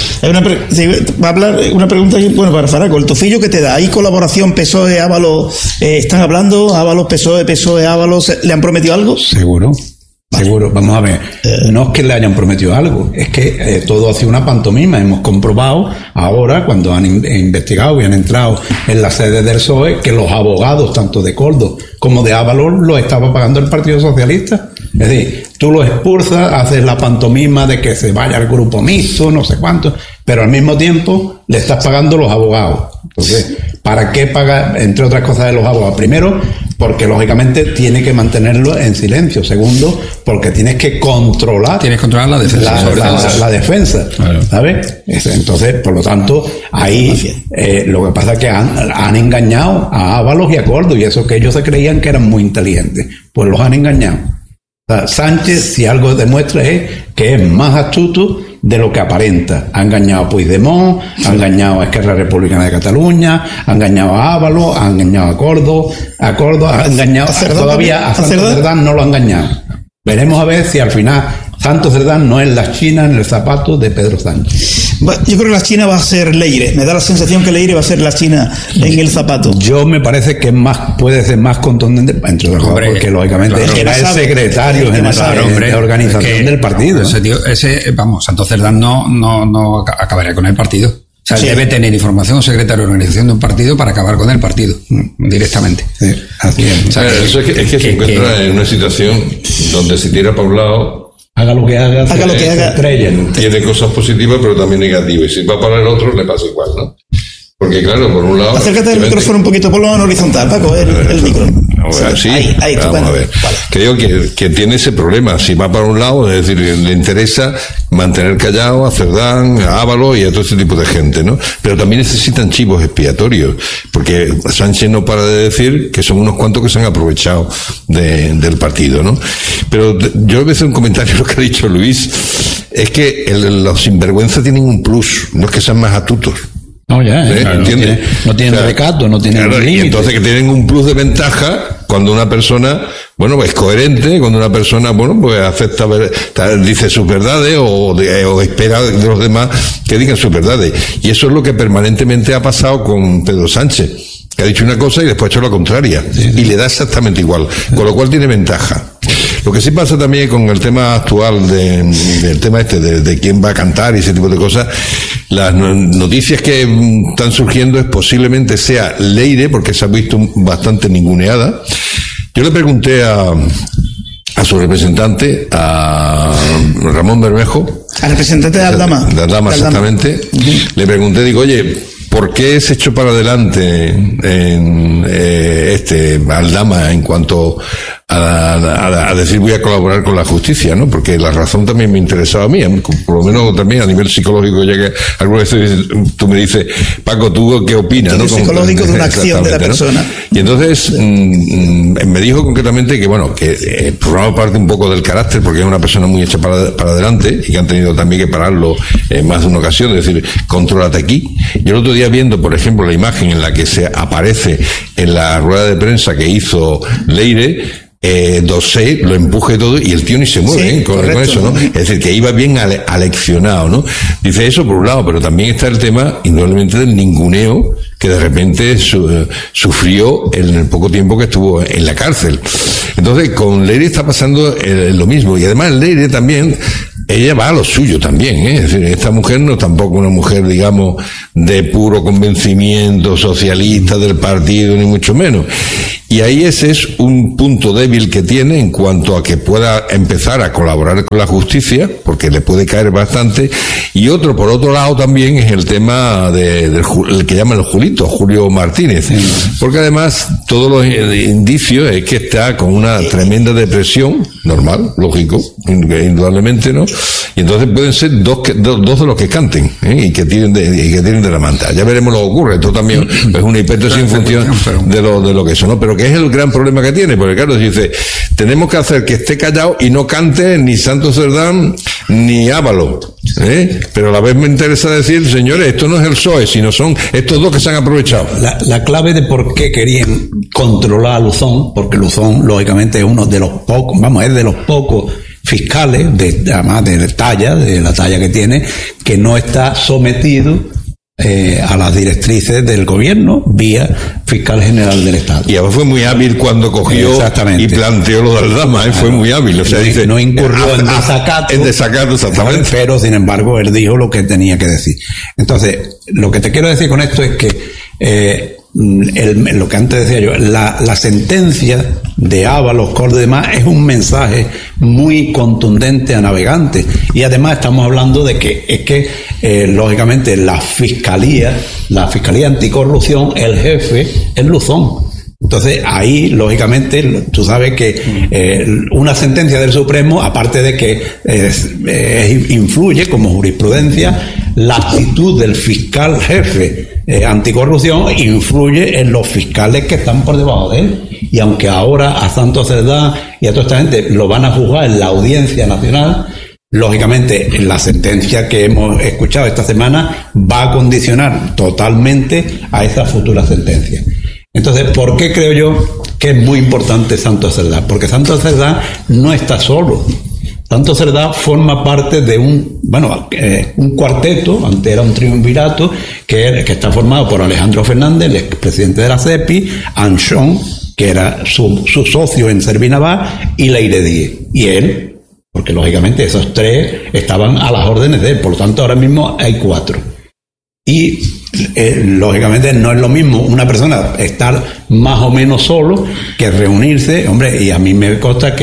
Va a hablar una pregunta aquí, bueno, para Faraco, el tufillo que te da, ¿hay colaboración PSOE-Ábalos? ¿Están hablando Ábalos, PSOE, Ábalos? ¿Le han prometido algo? Seguro. Seguro, vamos a ver, no es que le hayan prometido algo, es que todo ha sido una pantomima. Hemos comprobado ahora, cuando han investigado y han entrado en la sede del PSOE, que los abogados, tanto de Coldo como de Ábalos, lo estaba pagando el Partido Socialista. Es decir, tú lo expulsas, haces la pantomima de que se vaya al grupo mixto, no sé cuánto, pero al mismo tiempo le estás pagando los abogados. Entonces, ¿para qué pagar, entre otras cosas, de los abogados? Primero, porque lógicamente tiene que mantenerlo en silencio. Segundo, porque tienes que controlar la defensa. La defensa, claro. ¿Sabes? Entonces, por lo tanto, ahí lo que pasa es que han engañado a Ábalos y a Coldo, y eso que ellos se creían que eran muy inteligentes, pues los han engañado. O sea, Sánchez, si algo demuestra, es que es más astuto de lo que aparenta. Ha engañado a Puigdemont, ha engañado a Esquerra Republicana de Cataluña, ha engañado a Ábalos, ha engañado a Coldo, ha engañado todavía a Santos Cerdán, no lo ha engañado. Veremos a ver si al final Santos Cerdán no es la China en el zapato de Pedro Sánchez. Yo creo que la China va a ser Leire. Me da la sensación que Leire va a ser la China en el zapato. Yo me parece que puede ser más contundente, entre otras cosas, porque lógicamente era el secretario general de organización del partido. Santos Cerdán no acabaría con el partido. O sea, debe tener información secretario de organización de un partido para acabar con el partido directamente. Sí, así es. O sea, eso es que se encuentra en una situación donde se tira para un lado. Haga lo que haga. Tiene cosas positivas, pero también negativas. Y si va para el otro, le pasa igual, ¿no? Porque, claro, por un lado. Acércate del micrófono un poquito, ponlo en horizontal, Paco, el micro. Sí, ahí, vamos a ver. Vale. Creo que tiene ese problema. Si va para un lado, es decir, le interesa mantener callado a Cerdán, a Ábalos y a todo ese tipo de gente, ¿no? Pero también necesitan chivos expiatorios, porque Sánchez no para de decir que son unos cuantos que se han aprovechado del partido, ¿no? Pero yo le voy a hacer un comentario a lo que ha dicho Luis. Es que los sinvergüenzas tienen un plus, no es que sean más astutos. No, claro, no tienen recato, no tienen límite. Y entonces que tienen un plus de ventaja cuando una persona, es coherente, cuando una persona, pues acepta, dice sus verdades o espera de los demás que digan sus verdades. Y eso es lo que permanentemente ha pasado con Pedro Sánchez, que ha dicho una cosa y después ha hecho la contraria. Sí. Y le da exactamente igual, con lo cual tiene ventaja. Lo que sí pasa también con el tema actual del tema de quién va a cantar y ese tipo de cosas, las noticias que están surgiendo es posiblemente sea Leire, porque se ha visto bastante ninguneada. Yo le pregunté a su representante, a Ramón Bermejo, al representante de Aldama. De Aldama, exactamente. Le pregunté, digo, oye, ¿por qué se echó para adelante en Aldama en cuanto a decir voy a colaborar con la justicia, ¿no? Porque la razón también me interesaba a mí, por lo menos también a nivel psicológico, ya que alguna vez tú me dices, Paco, ¿tú qué opinas? ¿No? Psicológico de una acción de la persona. ¿No? Y entonces me dijo concretamente que formaba parte un poco del carácter, porque es una persona muy hecha para adelante y que han tenido también que pararlo en más de una ocasión, es decir, contrólate aquí. Yo el otro día viendo, por ejemplo, la imagen en la que se aparece en la rueda de prensa que hizo Leire, Dossé lo empuje todo y el tío ni se mueve, con eso, ¿no? Es decir, que iba bien aleccionado, ¿no? Dice eso por un lado, pero también está el tema, indudablemente, del ninguneo que de repente sufrió en el poco tiempo que estuvo en la cárcel. Entonces, con Leire está pasando lo mismo, y además Leire también, ella va a lo suyo también, ¿eh? Es decir, esta mujer no es tampoco una mujer, digamos, de puro convencimiento socialista del partido, ni mucho menos. Y ahí ese es un punto débil que tiene en cuanto a que pueda empezar a colaborar con la justicia, porque le puede caer bastante. Y otro, por otro lado, también es el tema el que llaman el Julio Martínez. Porque además, todos los indicios es que está con una tremenda depresión, normal, lógico, indudablemente, ¿no? Y entonces pueden ser dos de los que canten, y que tienen de la manta. Ya veremos lo que ocurre. Esto también es una hipótesis en función de lo que eso, ¿no? Pero que es el gran problema que tiene, porque claro, dice, tenemos que hacer que esté callado y no cante ni Santos Cerdán, ni Ábalos, pero a la vez me interesa decir, señores, esto no es el PSOE, sino son estos dos que se han aprovechado. La clave de por qué querían controlar a Luzón, porque Luzón lógicamente es uno de los pocos, es de los pocos fiscales, además de la talla que tiene, que no está sometido a las directrices del gobierno vía fiscal general del Estado. Y además fue muy hábil cuando cogió y planteó lo de Aldama, fue muy hábil, o sea, dice, no incurrió en desacato, exactamente, pero sin embargo él dijo lo que tenía que decir. Entonces, lo que te quiero decir con esto es que lo que antes decía yo, la sentencia de Ábalos, Coll y demás es un mensaje muy contundente a navegantes, y además estamos hablando de que lógicamente la fiscalía anticorrupción, el jefe es Luzón. Entonces ahí lógicamente tú sabes que una sentencia del Supremo, aparte de que influye como jurisprudencia, la actitud del fiscal jefe anticorrupción influye en los fiscales que están por debajo de él, y aunque ahora a Santos Cerdá y a toda esta gente lo van a juzgar en la Audiencia Nacional, lógicamente la sentencia que hemos escuchado esta semana va a condicionar totalmente a esa futura sentencia. Entonces, ¿por qué creo yo que es muy importante Santos Cerdá? Porque Santos Cerdá no está solo. Santos Cerdá forma parte de un cuarteto, antes era un triunvirato, que está formado por Alejandro Fernández, el expresidente de la CEPI, Anchón, que era su socio en Servinabá, y Leire Díez. Y él, porque lógicamente esos tres estaban a las órdenes de él, por lo tanto ahora mismo hay 4. Y lógicamente no es lo mismo una persona estar más o menos solo que reunirse, hombre, y a mí me consta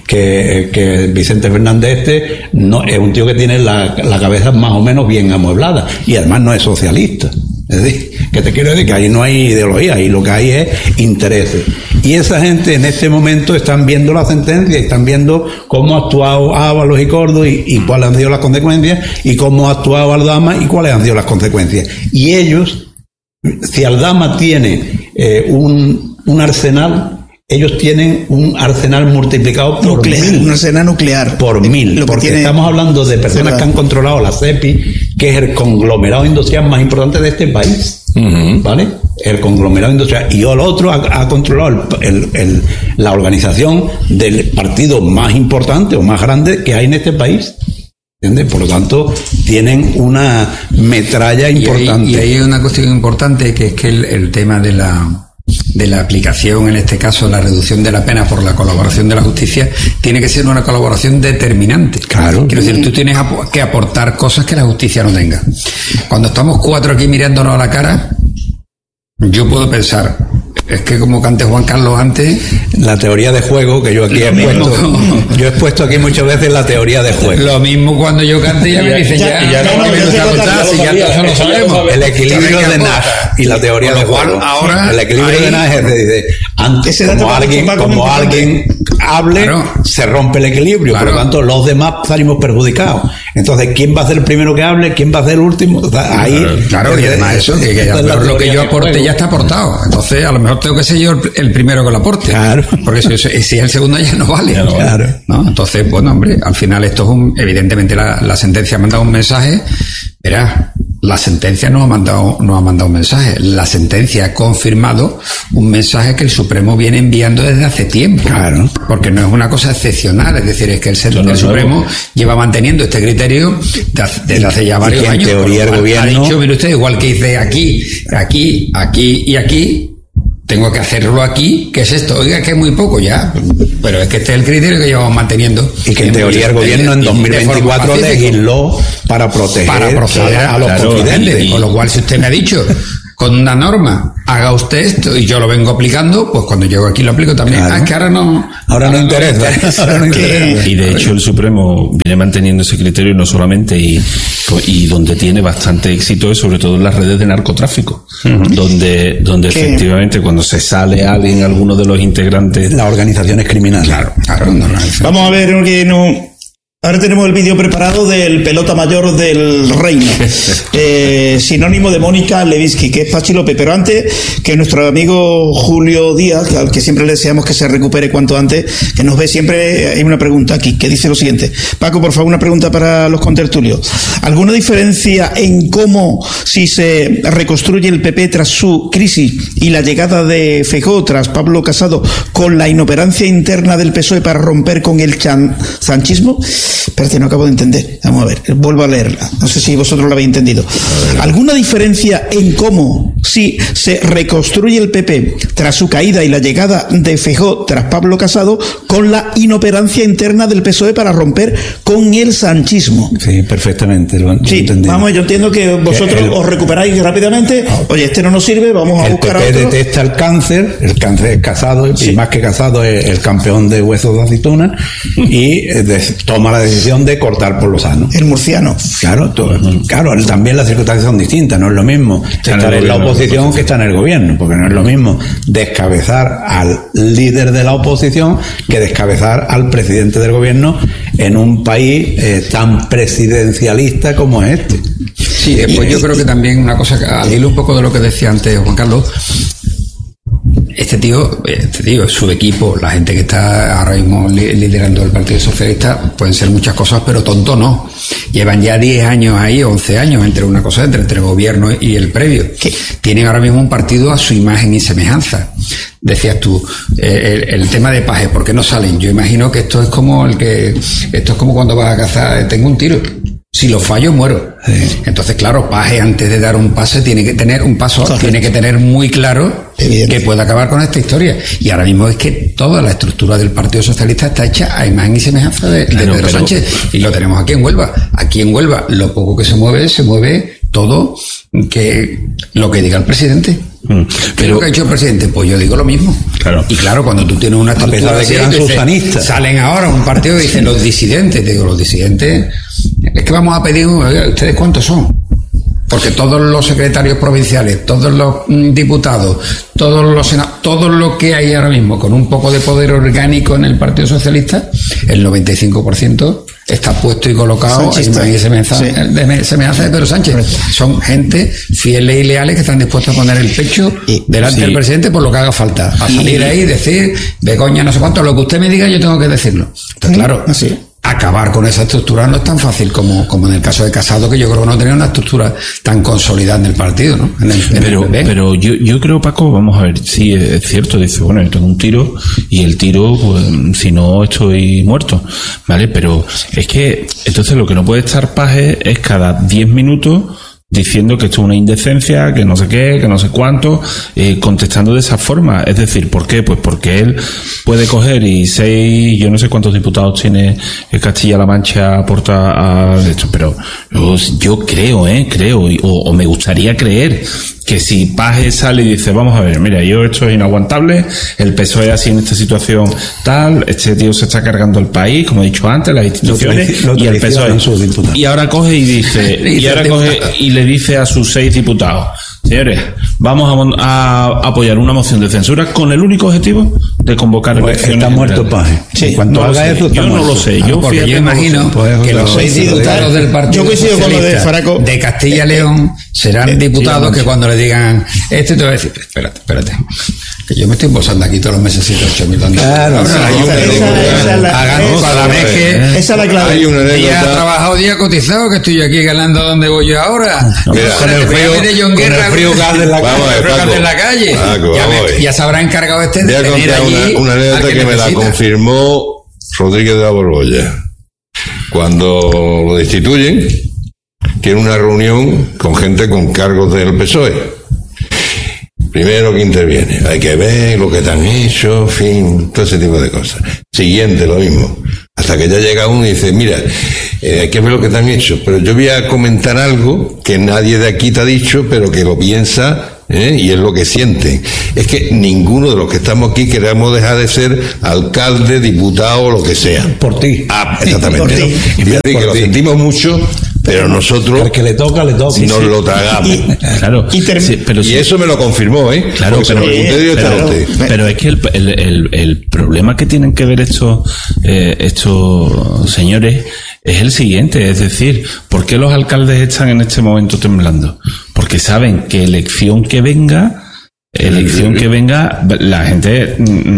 que Vicente Fernández no es un tío que tiene la cabeza más o menos bien amueblada, y además no es socialista. Es decir, que te quiero decir que ahí no hay ideología, ahí lo que hay es intereses. Y esa gente en este momento están viendo la sentencia y están viendo cómo ha actuado Ábalos y Cordo y cuáles han sido las consecuencias, y cómo ha actuado Aldama y cuáles han sido las consecuencias. Y ellos, si Aldama tiene un arsenal, ellos tienen un arsenal multiplicado por nuclear, 1000. Un arsenal nuclear. Por 1000. Porque estamos hablando de personas que han controlado la CEPI, que es el conglomerado industrial más importante de este país. ¿Vale? El conglomerado industrial. Y el otro ha controlado la organización del partido más importante o más grande que hay en este país. ¿Entiendes? Por lo tanto, tienen una metralla importante. Y ahí hay una cuestión importante, que es que el tema de la aplicación, en este caso la reducción de la pena por la colaboración de la justicia, tiene que ser una colaboración determinante. Claro. Quiero decir, tú tienes que aportar cosas que la justicia no tenga. Cuando estamos 4 aquí mirándonos a la cara, yo puedo pensar, es que como cante Juan Carlos antes, la teoría de juego que yo aquí he puesto aquí muchas veces, la teoría de juego. Lo mismo cuando yo cante ya me dicen ya lo sabemos. El equilibrio de Nash y la teoría de juego. Ahora el equilibrio de Nash dice, antes como alguien hable, claro, se rompe el equilibrio, claro, por lo tanto los demás salimos perjudicados. Entonces, ¿quién va a ser el primero que hable? ¿Quién va a ser el último? Ahí, claro, y además eso, que lo que yo aporte ya está aportado. Entonces, a lo mejor tengo que ser yo el primero que lo aporte. Claro. Porque si es el segundo ya no vale. Claro. ¿No? Entonces, bueno, hombre, al final esto es evidentemente la sentencia ha mandado un mensaje. Verás, la sentencia no ha mandado un mensaje. La sentencia ha confirmado un mensaje que el Supremo viene enviando desde hace tiempo. Claro. Porque no es una cosa excepcional. Es decir, es que el Supremo lleva manteniendo este criterio desde hace ya varios años. En teoría el gobierno ha dicho, mire usted, igual que dice aquí y aquí, tengo que hacerlo aquí, ¿qué es esto? Oiga, que es muy poco ya, pero es que este es el criterio que llevamos manteniendo. Y que en teoría el gobierno en 2024 legisló para proteger a los confidentes. Con lo cual, si usted me ha dicho con una norma, haga usted esto, y yo lo vengo aplicando, pues cuando llego aquí lo aplico también. Claro. Es que ahora no interesa. Ahora no interesa. Y de hecho el Supremo viene manteniendo ese criterio no solamente, y donde tiene bastante éxito es sobre todo en las redes de narcotráfico, donde efectivamente cuando se sale alguien, alguno de los integrantes, las organizaciones criminales. Claro. Vamos a ver que Ahora tenemos el vídeo preparado del pelota mayor del reino, sinónimo de Mónica Lewinsky, que es Pachi López. Pero antes, que nuestro amigo Julio Díaz, al que siempre le deseamos que se recupere cuanto antes, que nos ve siempre, hay una pregunta aquí que dice lo siguiente. Paco, por favor, una pregunta para los contertulios. ¿Alguna diferencia en cómo, si se reconstruye el PP tras su crisis y la llegada de Feijóo tras Pablo Casado, con la inoperancia interna del PSOE para romper con el sanchismo? Espérate, no acabo de entender. Vamos a ver, vuelvo a leerla. No sé si vosotros lo habéis entendido. ¿Alguna diferencia en cómo, si se reconstruye el PP tras su caída y la llegada de Feijóo tras Pablo Casado, con la inoperancia interna del PSOE para romper con el sanchismo? Sí, perfectamente. Sí, vamos, yo entiendo que vosotros os recuperáis rápidamente. Oye, este no nos sirve, vamos a buscar a otro. El PP detecta el cáncer es Casado, y más que Casado es el campeón de huesos de aceituna, y toma la decisión de cortar por lo sano. El murciano. Claro, también las circunstancias son distintas, no es lo mismo estar en la oposición que estar en el gobierno, porque no es lo mismo descabezar al líder de la oposición que descabezar al presidente del gobierno en un país tan presidencialista como es este. Sí, pues yo creo que también una cosa, al hilo un poco de lo que decía antes Juan Carlos, este tío, su equipo, la gente que está ahora mismo liderando el Partido Socialista, pueden ser muchas cosas, pero tonto no. Llevan ya 10 años ahí, 11 años, entre una cosa, entre el gobierno y el previo. Tienen ahora mismo un partido a su imagen y semejanza. Decías tú, el tema de Paje, ¿por qué no salen? Yo imagino que esto es como cuando vas a cazar, tengo un tiro. Si lo fallo, muero. Sí. Entonces, claro, Paje, antes de dar un pase, tiene que tener muy claro que puede acabar con esta historia. Y ahora mismo es que toda la estructura del Partido Socialista está hecha a imagen y semejanza de Pedro Sánchez. Y lo tenemos aquí en Huelva. Aquí en Huelva, lo poco que se mueve todo lo que diga el presidente. ¿Qué es lo que ha hecho el presidente? Pues yo digo lo mismo. Claro. Y claro, cuando tú tienes una estructura de que eran susanistas, salen ahora un partido y dicen los disidentes. Te digo, los disidentes, es que vamos a pedir, ¿ustedes cuántos son? Porque todos los secretarios provinciales, todos los diputados, todos los senadores, todo lo que hay ahora mismo con un poco de poder orgánico en el Partido Socialista, el 95% está puesto y colocado en semejanza de Pedro Sánchez. Son gente fieles y leales que están dispuestos a poner el pecho delante del presidente por lo que haga falta. A salir ahí y decir, Begoña, no sé cuánto, lo que usted me diga yo tengo que decirlo. Entonces, claro, acabar con esa estructura no es tan fácil como en el caso de Casado, que yo creo que no tenía una estructura tan consolidada en el partido, ¿no? Pero yo creo, Paco, vamos a ver, sí, es cierto, dice, bueno, yo tengo un tiro y el tiro, pues, si no estoy muerto, ¿vale? Pero es que, entonces lo que no puede estar Paje es cada 10 minutos diciendo que esto es una indecencia, que no sé qué, que no sé cuánto, contestando de esa forma. Es decir, ¿por qué? Pues porque él puede coger y yo no sé cuántos diputados tiene Castilla-La Mancha aporta a esto, pero yo creo, o me gustaría creer que si Paje sale y dice, vamos a ver, mira, esto es inaguantable, el PSOE así en esta situación tal, este tío se está cargando el país, como he dicho antes, las instituciones, y el PSOE. Y ahora coge y dice, y le dice a sus 6 diputados, señores, vamos a apoyar una moción de censura con el único objetivo de convocar elecciones. Está muerto Paje. Sí, cuando haga eso, yo no lo sé. Yo imagino que los 6 diputados del Partido Socialista de Castilla y León serán diputados que cuando le digan te voy a decir, espérate, que yo me estoy embolsando aquí todos los meses 7-8 mil. Claro, esa es la clave. Hay una anécdota. Día trabajado, día cotizado, que estoy yo aquí ganando donde voy yo ahora. Mira, con el frío gas de la calle. Ya se habrá encargado de tener allí una anécdota que me la confirmó Rodríguez de la Borbolla. Cuando lo destituyen, tiene una reunión con gente con cargos del PSOE. Primero que interviene, hay que ver lo que te han hecho, en fin, todo ese tipo de cosas. Siguiente, lo mismo. Hasta que ya llega uno y dice, mira, hay que ver lo que te han hecho, pero yo voy a comentar algo que nadie de aquí te ha dicho, pero que lo piensa, y es lo que sienten. Es que ninguno de los que estamos aquí queremos dejar de ser alcalde, diputado o lo que sea. Por ti. Exactamente. Y fíjate que lo sentimos mucho, pero nosotros al que le toca nos lo tragamos. Y eso me lo confirmó, Claro, pero es que el problema que tienen que ver estos señores es el siguiente, es decir, ¿por qué los alcaldes están en este momento temblando? Porque saben que elección que venga, la gente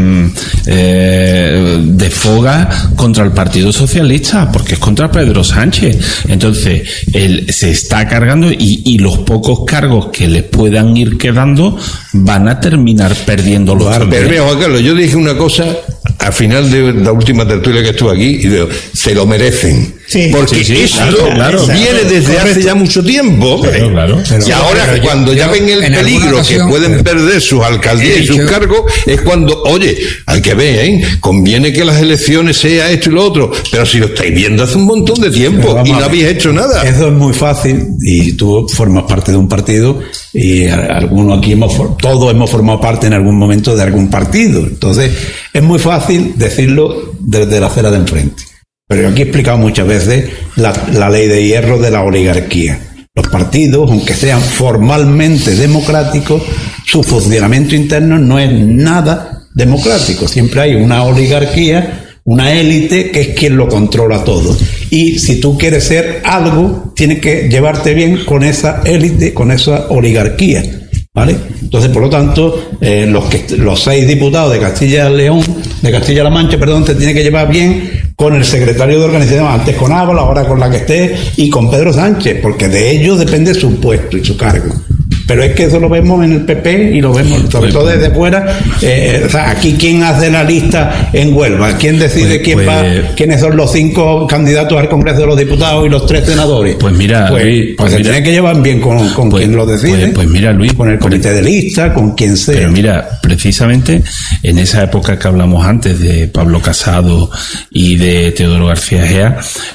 desfoga contra el Partido Socialista, porque es contra Pedro Sánchez. Entonces, él se está cargando y los pocos cargos que les puedan ir quedando van a terminar perdiendo los Pero mira, Juan Carlos, yo dije una cosa al final de la última tertulia que estuve aquí y digo, se lo merecen. Porque esto viene desde hace ya mucho tiempo. Y ahora, cuando ya ven el peligro que pueden perder sus alcaldías y sus cargos, es cuando, oye, hay que ver, conviene que las elecciones sea esto y lo otro, pero si lo estáis viendo hace un montón de tiempo y no habéis hecho nada. Eso es muy fácil, y tú formas parte de un partido, y algunos aquí todos hemos formado parte en algún momento de algún partido. Entonces, es muy fácil decirlo desde la acera de enfrente. Pero yo aquí he explicado muchas veces la ley de hierro de la oligarquía. Los partidos, aunque sean formalmente democráticos, su funcionamiento interno no es nada democrático. Siempre hay una oligarquía, una élite que es quien lo controla todo. Y si tú quieres ser algo, tienes que llevarte bien con esa élite, con esa oligarquía, ¿vale? Entonces, por lo tanto, los 6 diputados de Castilla-La Mancha, te tienen que llevar bien con el secretario de organización, antes con Ábalo, ahora con la que esté, y con Pedro Sánchez, porque de ellos depende su puesto y su cargo. Pero es que eso lo vemos en el PP y lo vemos sobre todo desde fuera. Aquí, ¿quién hace la lista en Huelva? ¿Quién decide quiénes son los 5 candidatos al Congreso de los Diputados y los 3 senadores? Pues mira, Luis, se tiene que llevar bien con quien lo decide. Pues mira, Luis, con el comité de lista, con quien sea. Pero mira, precisamente en esa época que hablamos antes de Pablo Casado y de Teodoro García Egea,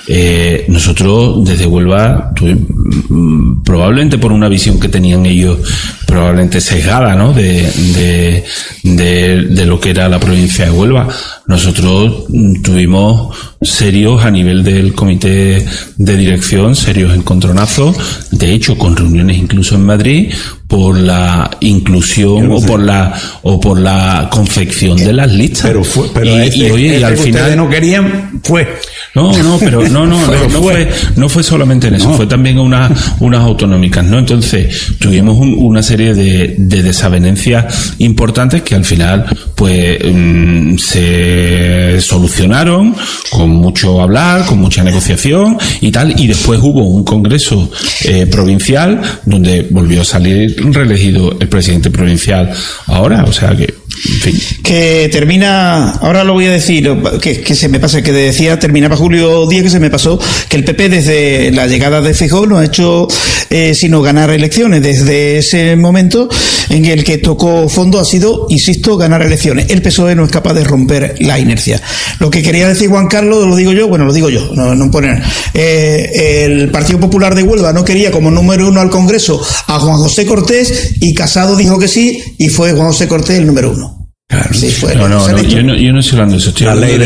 nosotros desde Huelva, probablemente por una visión que tenían ellos probablemente sesgada, ¿no? de lo que era la provincia de Huelva. Nosotros tuvimos serios a nivel del comité de dirección, serios encontronazos, de hecho con reuniones incluso en Madrid por la inclusión o por la confección de las listas. Y al final no querían no fue solamente en eso, fue también unas autonómicas, ¿no? Entonces tuvimos una serie de desavenencias importantes que al final pues se solucionaron con mucho hablar, con mucha negociación y tal, y después hubo un congreso provincial donde volvió a salir reelegido el presidente provincial ahora, o sea que en fin. Que termina, ahora lo voy a decir, que se me pasa, que decía, terminaba Julio Díaz, que se me pasó, que el PP desde la llegada de Feijóo no ha hecho sino ganar elecciones. Desde ese momento en el que tocó fondo ha sido, insisto, ganar elecciones. El PSOE no es capaz de romper la inercia. Lo que quería decir Juan Carlos, lo digo yo, no poner. El Partido Popular de Huelva no quería como número 1 al Congreso a Juan José Cortés, y Casado dijo que sí, y fue Juan José Cortés el número 1. Claro. Sí, yo no estoy hablando de eso, estoy hablando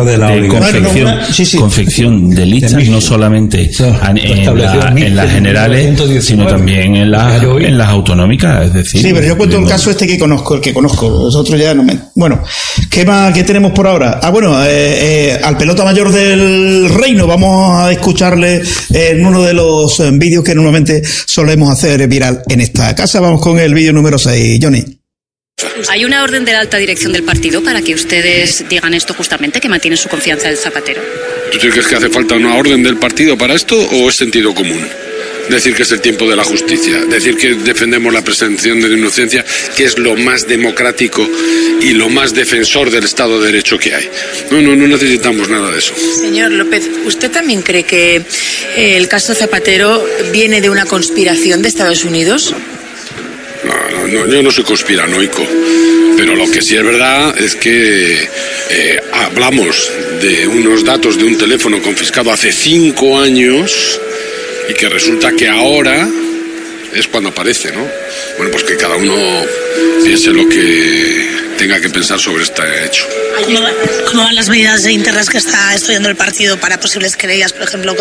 de confección de listas, no solamente en las generales, sino también en las autonómicas, es decir. Sí, pero yo cuento el caso que conozco, los otros ya no me... Bueno, ¿qué tenemos por ahora? Al pelota mayor del reino vamos a escucharle en uno de los vídeos que normalmente solemos hacer viral en esta casa. Vamos con el vídeo número 6, Johnny. ¿Hay una orden de la alta dirección del partido para que ustedes digan esto justamente, que mantienen su confianza en Zapatero? ¿Tú crees que hace falta una orden del partido para esto o es sentido común? Decir que es el tiempo de la justicia, decir que defendemos la presunción de inocencia, que es lo más democrático y lo más defensor del Estado de Derecho que hay. No necesitamos nada de eso. Señor López, ¿usted también cree que el caso Zapatero viene de una conspiración de Estados Unidos? No, yo no soy conspiranoico, pero lo que sí es verdad es que hablamos de unos datos de un teléfono confiscado hace 5 años y que resulta que ahora es cuando aparece, ¿no? Bueno, pues que cada uno piense lo que tenga que pensar sobre este hecho. ¿Cómo van las medidas internas que está estudiando el partido para posibles querellas, por ejemplo,